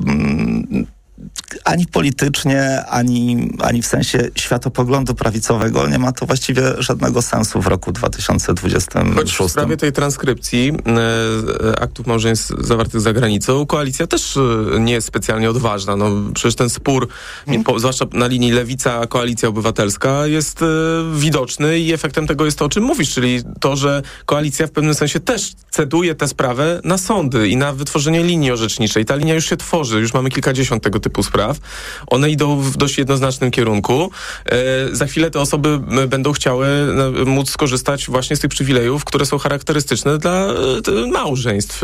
um, ani politycznie, ani, ani w sensie światopoglądu prawicowego nie ma to właściwie żadnego sensu w roku dwa tysiące dwudziestym szóstym. Choć w sprawie tej transkrypcji e, aktów małżeństw zawartych za granicą, koalicja też e, nie jest specjalnie odważna. No, przecież ten spór, hmm. po, zwłaszcza na linii Lewica, Koalicja Obywatelska, jest e, widoczny i efektem tego jest to, o czym mówisz, czyli to, że koalicja w pewnym sensie też ceduje tę sprawę na sądy i na wytworzenie linii orzeczniczej. Ta linia już się tworzy, już mamy kilkadziesiąt tego typu spraw. One idą w dość jednoznacznym kierunku. E, za chwilę te osoby będą chciały e, móc skorzystać właśnie z tych przywilejów, które są charakterystyczne dla e, małżeństw. E,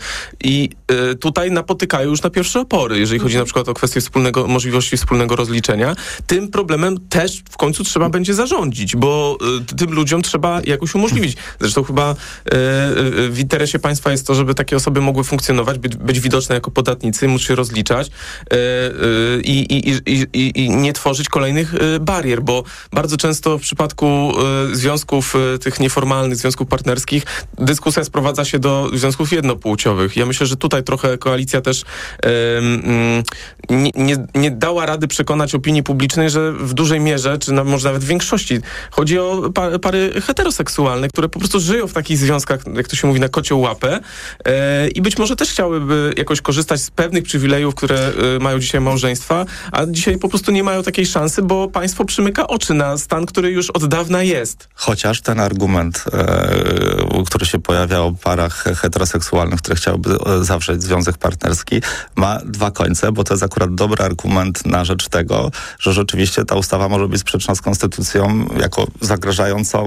I e, tutaj napotykają już na pierwsze opory, jeżeli chodzi na przykład o kwestię wspólnego, możliwości wspólnego rozliczenia. Tym problemem też w końcu trzeba będzie zarządzić, bo e, tym ludziom trzeba jakoś umożliwić. Zresztą chyba e, w interesie państwa jest to, żeby takie osoby mogły funkcjonować, być, być widoczne jako podatnicy, móc się rozliczać. E, I, i, i, i, i nie tworzyć kolejnych barier, bo bardzo często w przypadku związków tych nieformalnych, związków partnerskich, dyskusja sprowadza się do związków jednopłciowych. Ja myślę, że tutaj trochę koalicja też um, nie, nie, nie dała rady przekonać opinii publicznej, że w dużej mierze, czy na, może nawet w większości, chodzi o pa, pary heteroseksualne, które po prostu żyją w takich związkach, jak to się mówi, na kocią łapę e, i być może też chciałyby jakoś korzystać z pewnych przywilejów, które e, mają dzisiaj małżeństwa, a dzisiaj po prostu nie mają takiej szansy, bo państwo przymyka oczy na stan, który już od dawna jest. Chociaż ten argument, e, który się pojawia o parach heteroseksualnych, które chciałyby zawrzeć związek partnerski, ma dwa końce, bo to jest akurat dobry argument na rzecz tego, że rzeczywiście ta ustawa może być sprzeczna z konstytucją jako zagrażającą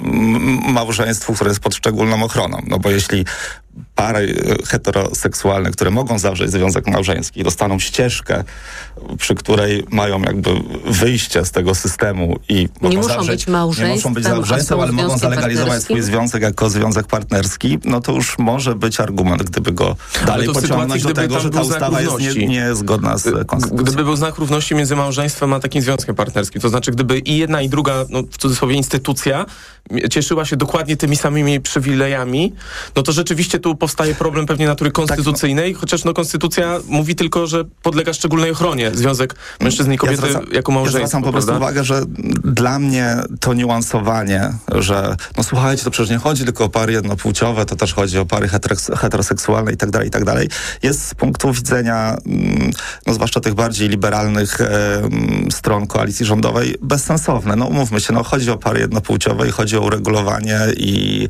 m- małżeństwu, które jest pod szczególną ochroną. No bo jeśli pary heteroseksualne, które mogą zawrzeć związek małżeński, dostaną ścieżkę, przy której mają jakby wyjście z tego systemu i nie mogą muszą zawrzeć, być małżeństwem, nie muszą być małżeństwem, ale mogą zalegalizować swój związek jako związek partnerski, no to już może być argument, gdyby go dalej pociągnąć do tego, że ta ustawa jest nie, niezgodna z konstytucją. Gdyby był znak równości między małżeństwem a takim związkiem partnerskim, to znaczy gdyby i jedna i druga, no w cudzysłowie instytucja cieszyła się dokładnie tymi samymi przywilejami, no to rzeczywiście tu powstaje problem pewnie natury konstytucyjnej, tak, chociaż no konstytucja mówi tylko, że podlega szczególnej ochronie związek mężczyzny i kobiety ja zwracam, jako małżeństwo. Ja zwracam po prostu prawda? uwagę, że dla mnie to niuansowanie, że no słuchajcie, to przecież nie chodzi tylko o pary jednopłciowe, to też chodzi o pary heteroseksualne i tak dalej, i tak dalej, jest z punktu widzenia no zwłaszcza tych bardziej liberalnych e, stron koalicji rządowej bezsensowne. No umówmy się, no chodzi o pary jednopłciowe i chodzi o uregulowanie i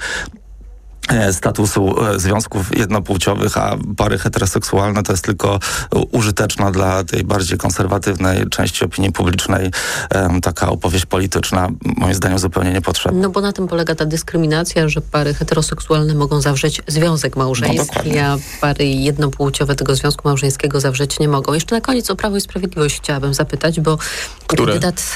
statusu związków jednopłciowych, a pary heteroseksualne to jest tylko użyteczna dla tej bardziej konserwatywnej części opinii publicznej um, taka opowieść polityczna, moim zdaniem zupełnie niepotrzebna. No bo na tym polega ta dyskryminacja, że pary heteroseksualne mogą zawrzeć związek małżeński, no, a pary jednopłciowe tego związku małżeńskiego zawrzeć nie mogą. Jeszcze na koniec o Prawo i Sprawiedliwość chciałabym zapytać, bo które? kandydat...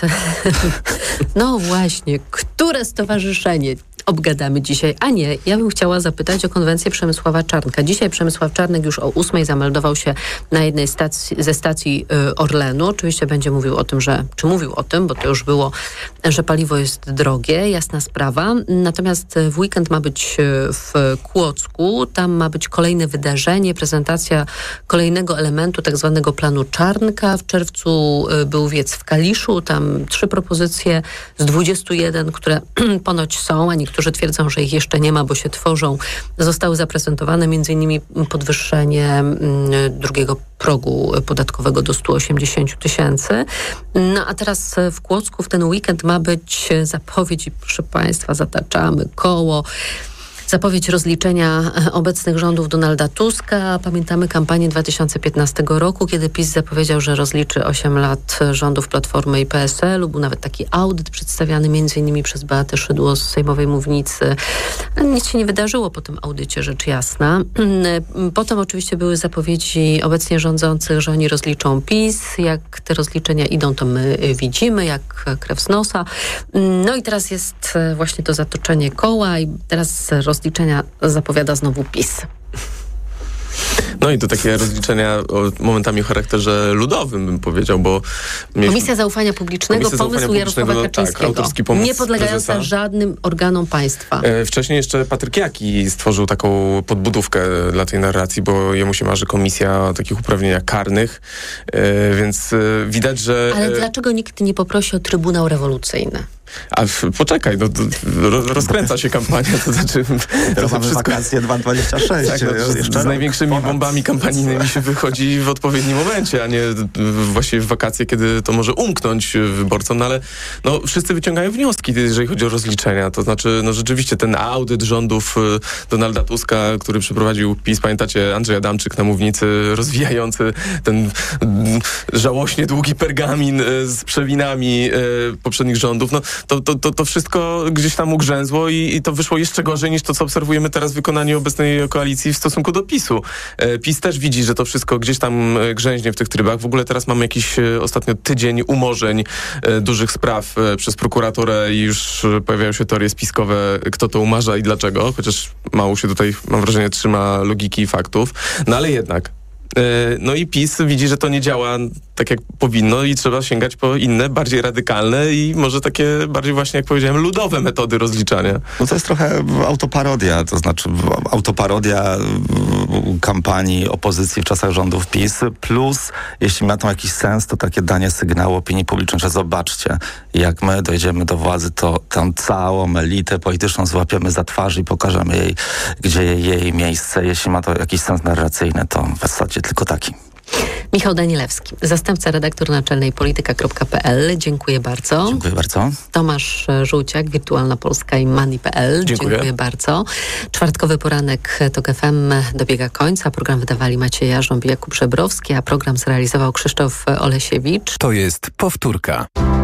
no właśnie, które stowarzyszenie obgadamy dzisiaj? A nie, ja bym chciała zapytać o konwencję Przemysława Czarnka. Dzisiaj Przemysław Czarnek już o ósmej zameldował się na jednej stacji, ze stacji y, Orlenu. Oczywiście będzie mówił o tym, że, czy mówił o tym, bo to już było, że paliwo jest drogie, jasna sprawa. Natomiast w weekend ma być w Kłodzku. Tam ma być kolejne wydarzenie, prezentacja kolejnego elementu tak zwanego planu Czarnka. W czerwcu y, był wiec w Kaliszu. Tam trzy propozycje z dwudziestu jeden, które ponoć są, a niektórzy twierdzą, że ich jeszcze nie ma, bo się tworzą. Zostały zaprezentowane między innymi podwyższenie drugiego progu podatkowego do stu osiemdziesięciu tysięcy. No a teraz w Kłodzku w ten weekend ma być zapowiedź i proszę Państwa, zataczamy koło. Zapowiedź rozliczenia obecnych rządów Donalda Tuska. Pamiętamy kampanię dwa tysiące piętnastego roku, kiedy PiS zapowiedział, że rozliczy osiem lat rządów Platformy i P S L-u. Był nawet taki audyt przedstawiany między innymi przez Beatę Szydło z sejmowej mównicy. Nic się nie wydarzyło po tym audycie, rzecz jasna. Potem oczywiście były zapowiedzi obecnie rządzących, że oni rozliczą PiS. Jak te rozliczenia idą, to my widzimy, jak krew z nosa. No i teraz jest właśnie to zatoczenie koła i teraz rozliczenia zapowiada znowu PiS. No i to takie rozliczenia o, momentami o charakterze ludowym, bym powiedział, bo... Mieliśmy... Komisja Zaufania Publicznego, Komisja pomysł Zaufania Jarosława Publicznego, Kaczyńskiego. Tak, autorski pomysł nie podlegająca prezesa. żadnym organom państwa. E, wcześniej jeszcze Patryk Jaki stworzył taką podbudówkę dla tej narracji, bo jemu się marzy komisja o takich uprawnieniach karnych, e, więc e, widać, że... Ale e, dlaczego nikt nie poprosi o Trybunał Rewolucyjny? A f, poczekaj, no, to, ro, rozkręca się kampania, to znaczy... Teraz to mamy wszystko, wakacje dwa tysiące dwudziesty szósty. tak, no, z, z największymi bombami kampanijnymi się wychodzi w odpowiednim momencie, a nie właściwie w wakacje, kiedy to może umknąć wyborcom, no ale no, wszyscy wyciągają wnioski, jeżeli chodzi o rozliczenia. To znaczy, no rzeczywiście ten audyt rządów Donalda Tuska, który przeprowadził PiS, pamiętacie, Andrzej Adamczyk na mównicy, rozwijający ten żałośnie długi pergamin z przewinami poprzednich rządów, no To, to, to, to wszystko gdzieś tam ugrzęzło i, i to wyszło jeszcze gorzej niż to, co obserwujemy teraz w wykonaniu obecnej koalicji w stosunku do PiSu. E, PiS też widzi, że to wszystko gdzieś tam grzęźnie w tych trybach. W ogóle teraz mamy jakiś e, ostatnio tydzień umorzeń e, dużych spraw e, przez prokuraturę i już e, pojawiają się teorie spiskowe, kto to umarza i dlaczego, chociaż mało się tutaj, mam wrażenie, trzyma logiki i faktów. No ale jednak. No i PiS widzi, że to nie działa tak jak powinno i trzeba sięgać po inne, bardziej radykalne i może takie bardziej właśnie, jak powiedziałem, ludowe metody rozliczania. No to jest trochę autoparodia, to znaczy autoparodia kampanii opozycji w czasach rządów PiS, plus jeśli ma to jakiś sens, to takie danie sygnału opinii publicznej, że zobaczcie, jak my dojdziemy do władzy, to tę całą elitę polityczną złapiemy za twarz i pokażemy jej, gdzie jej miejsce. Jeśli ma to jakiś sens narracyjny, to w zasadzie tylko taki. Michał Danielewski, zastępca redaktor naczelnej polityka kropka p l. Dziękuję bardzo. Dziękuję bardzo. Tomasz Żółciak, Wirtualna Polska i Money kropka p l. Dziękuję. Dziękuję bardzo. Czwartkowy poranek TOK F M dobiega końca. Program wydawali Maciej Jarząb i Jakub Żebrowski, a program zrealizował Krzysztof Olesiewicz. To jest powtórka.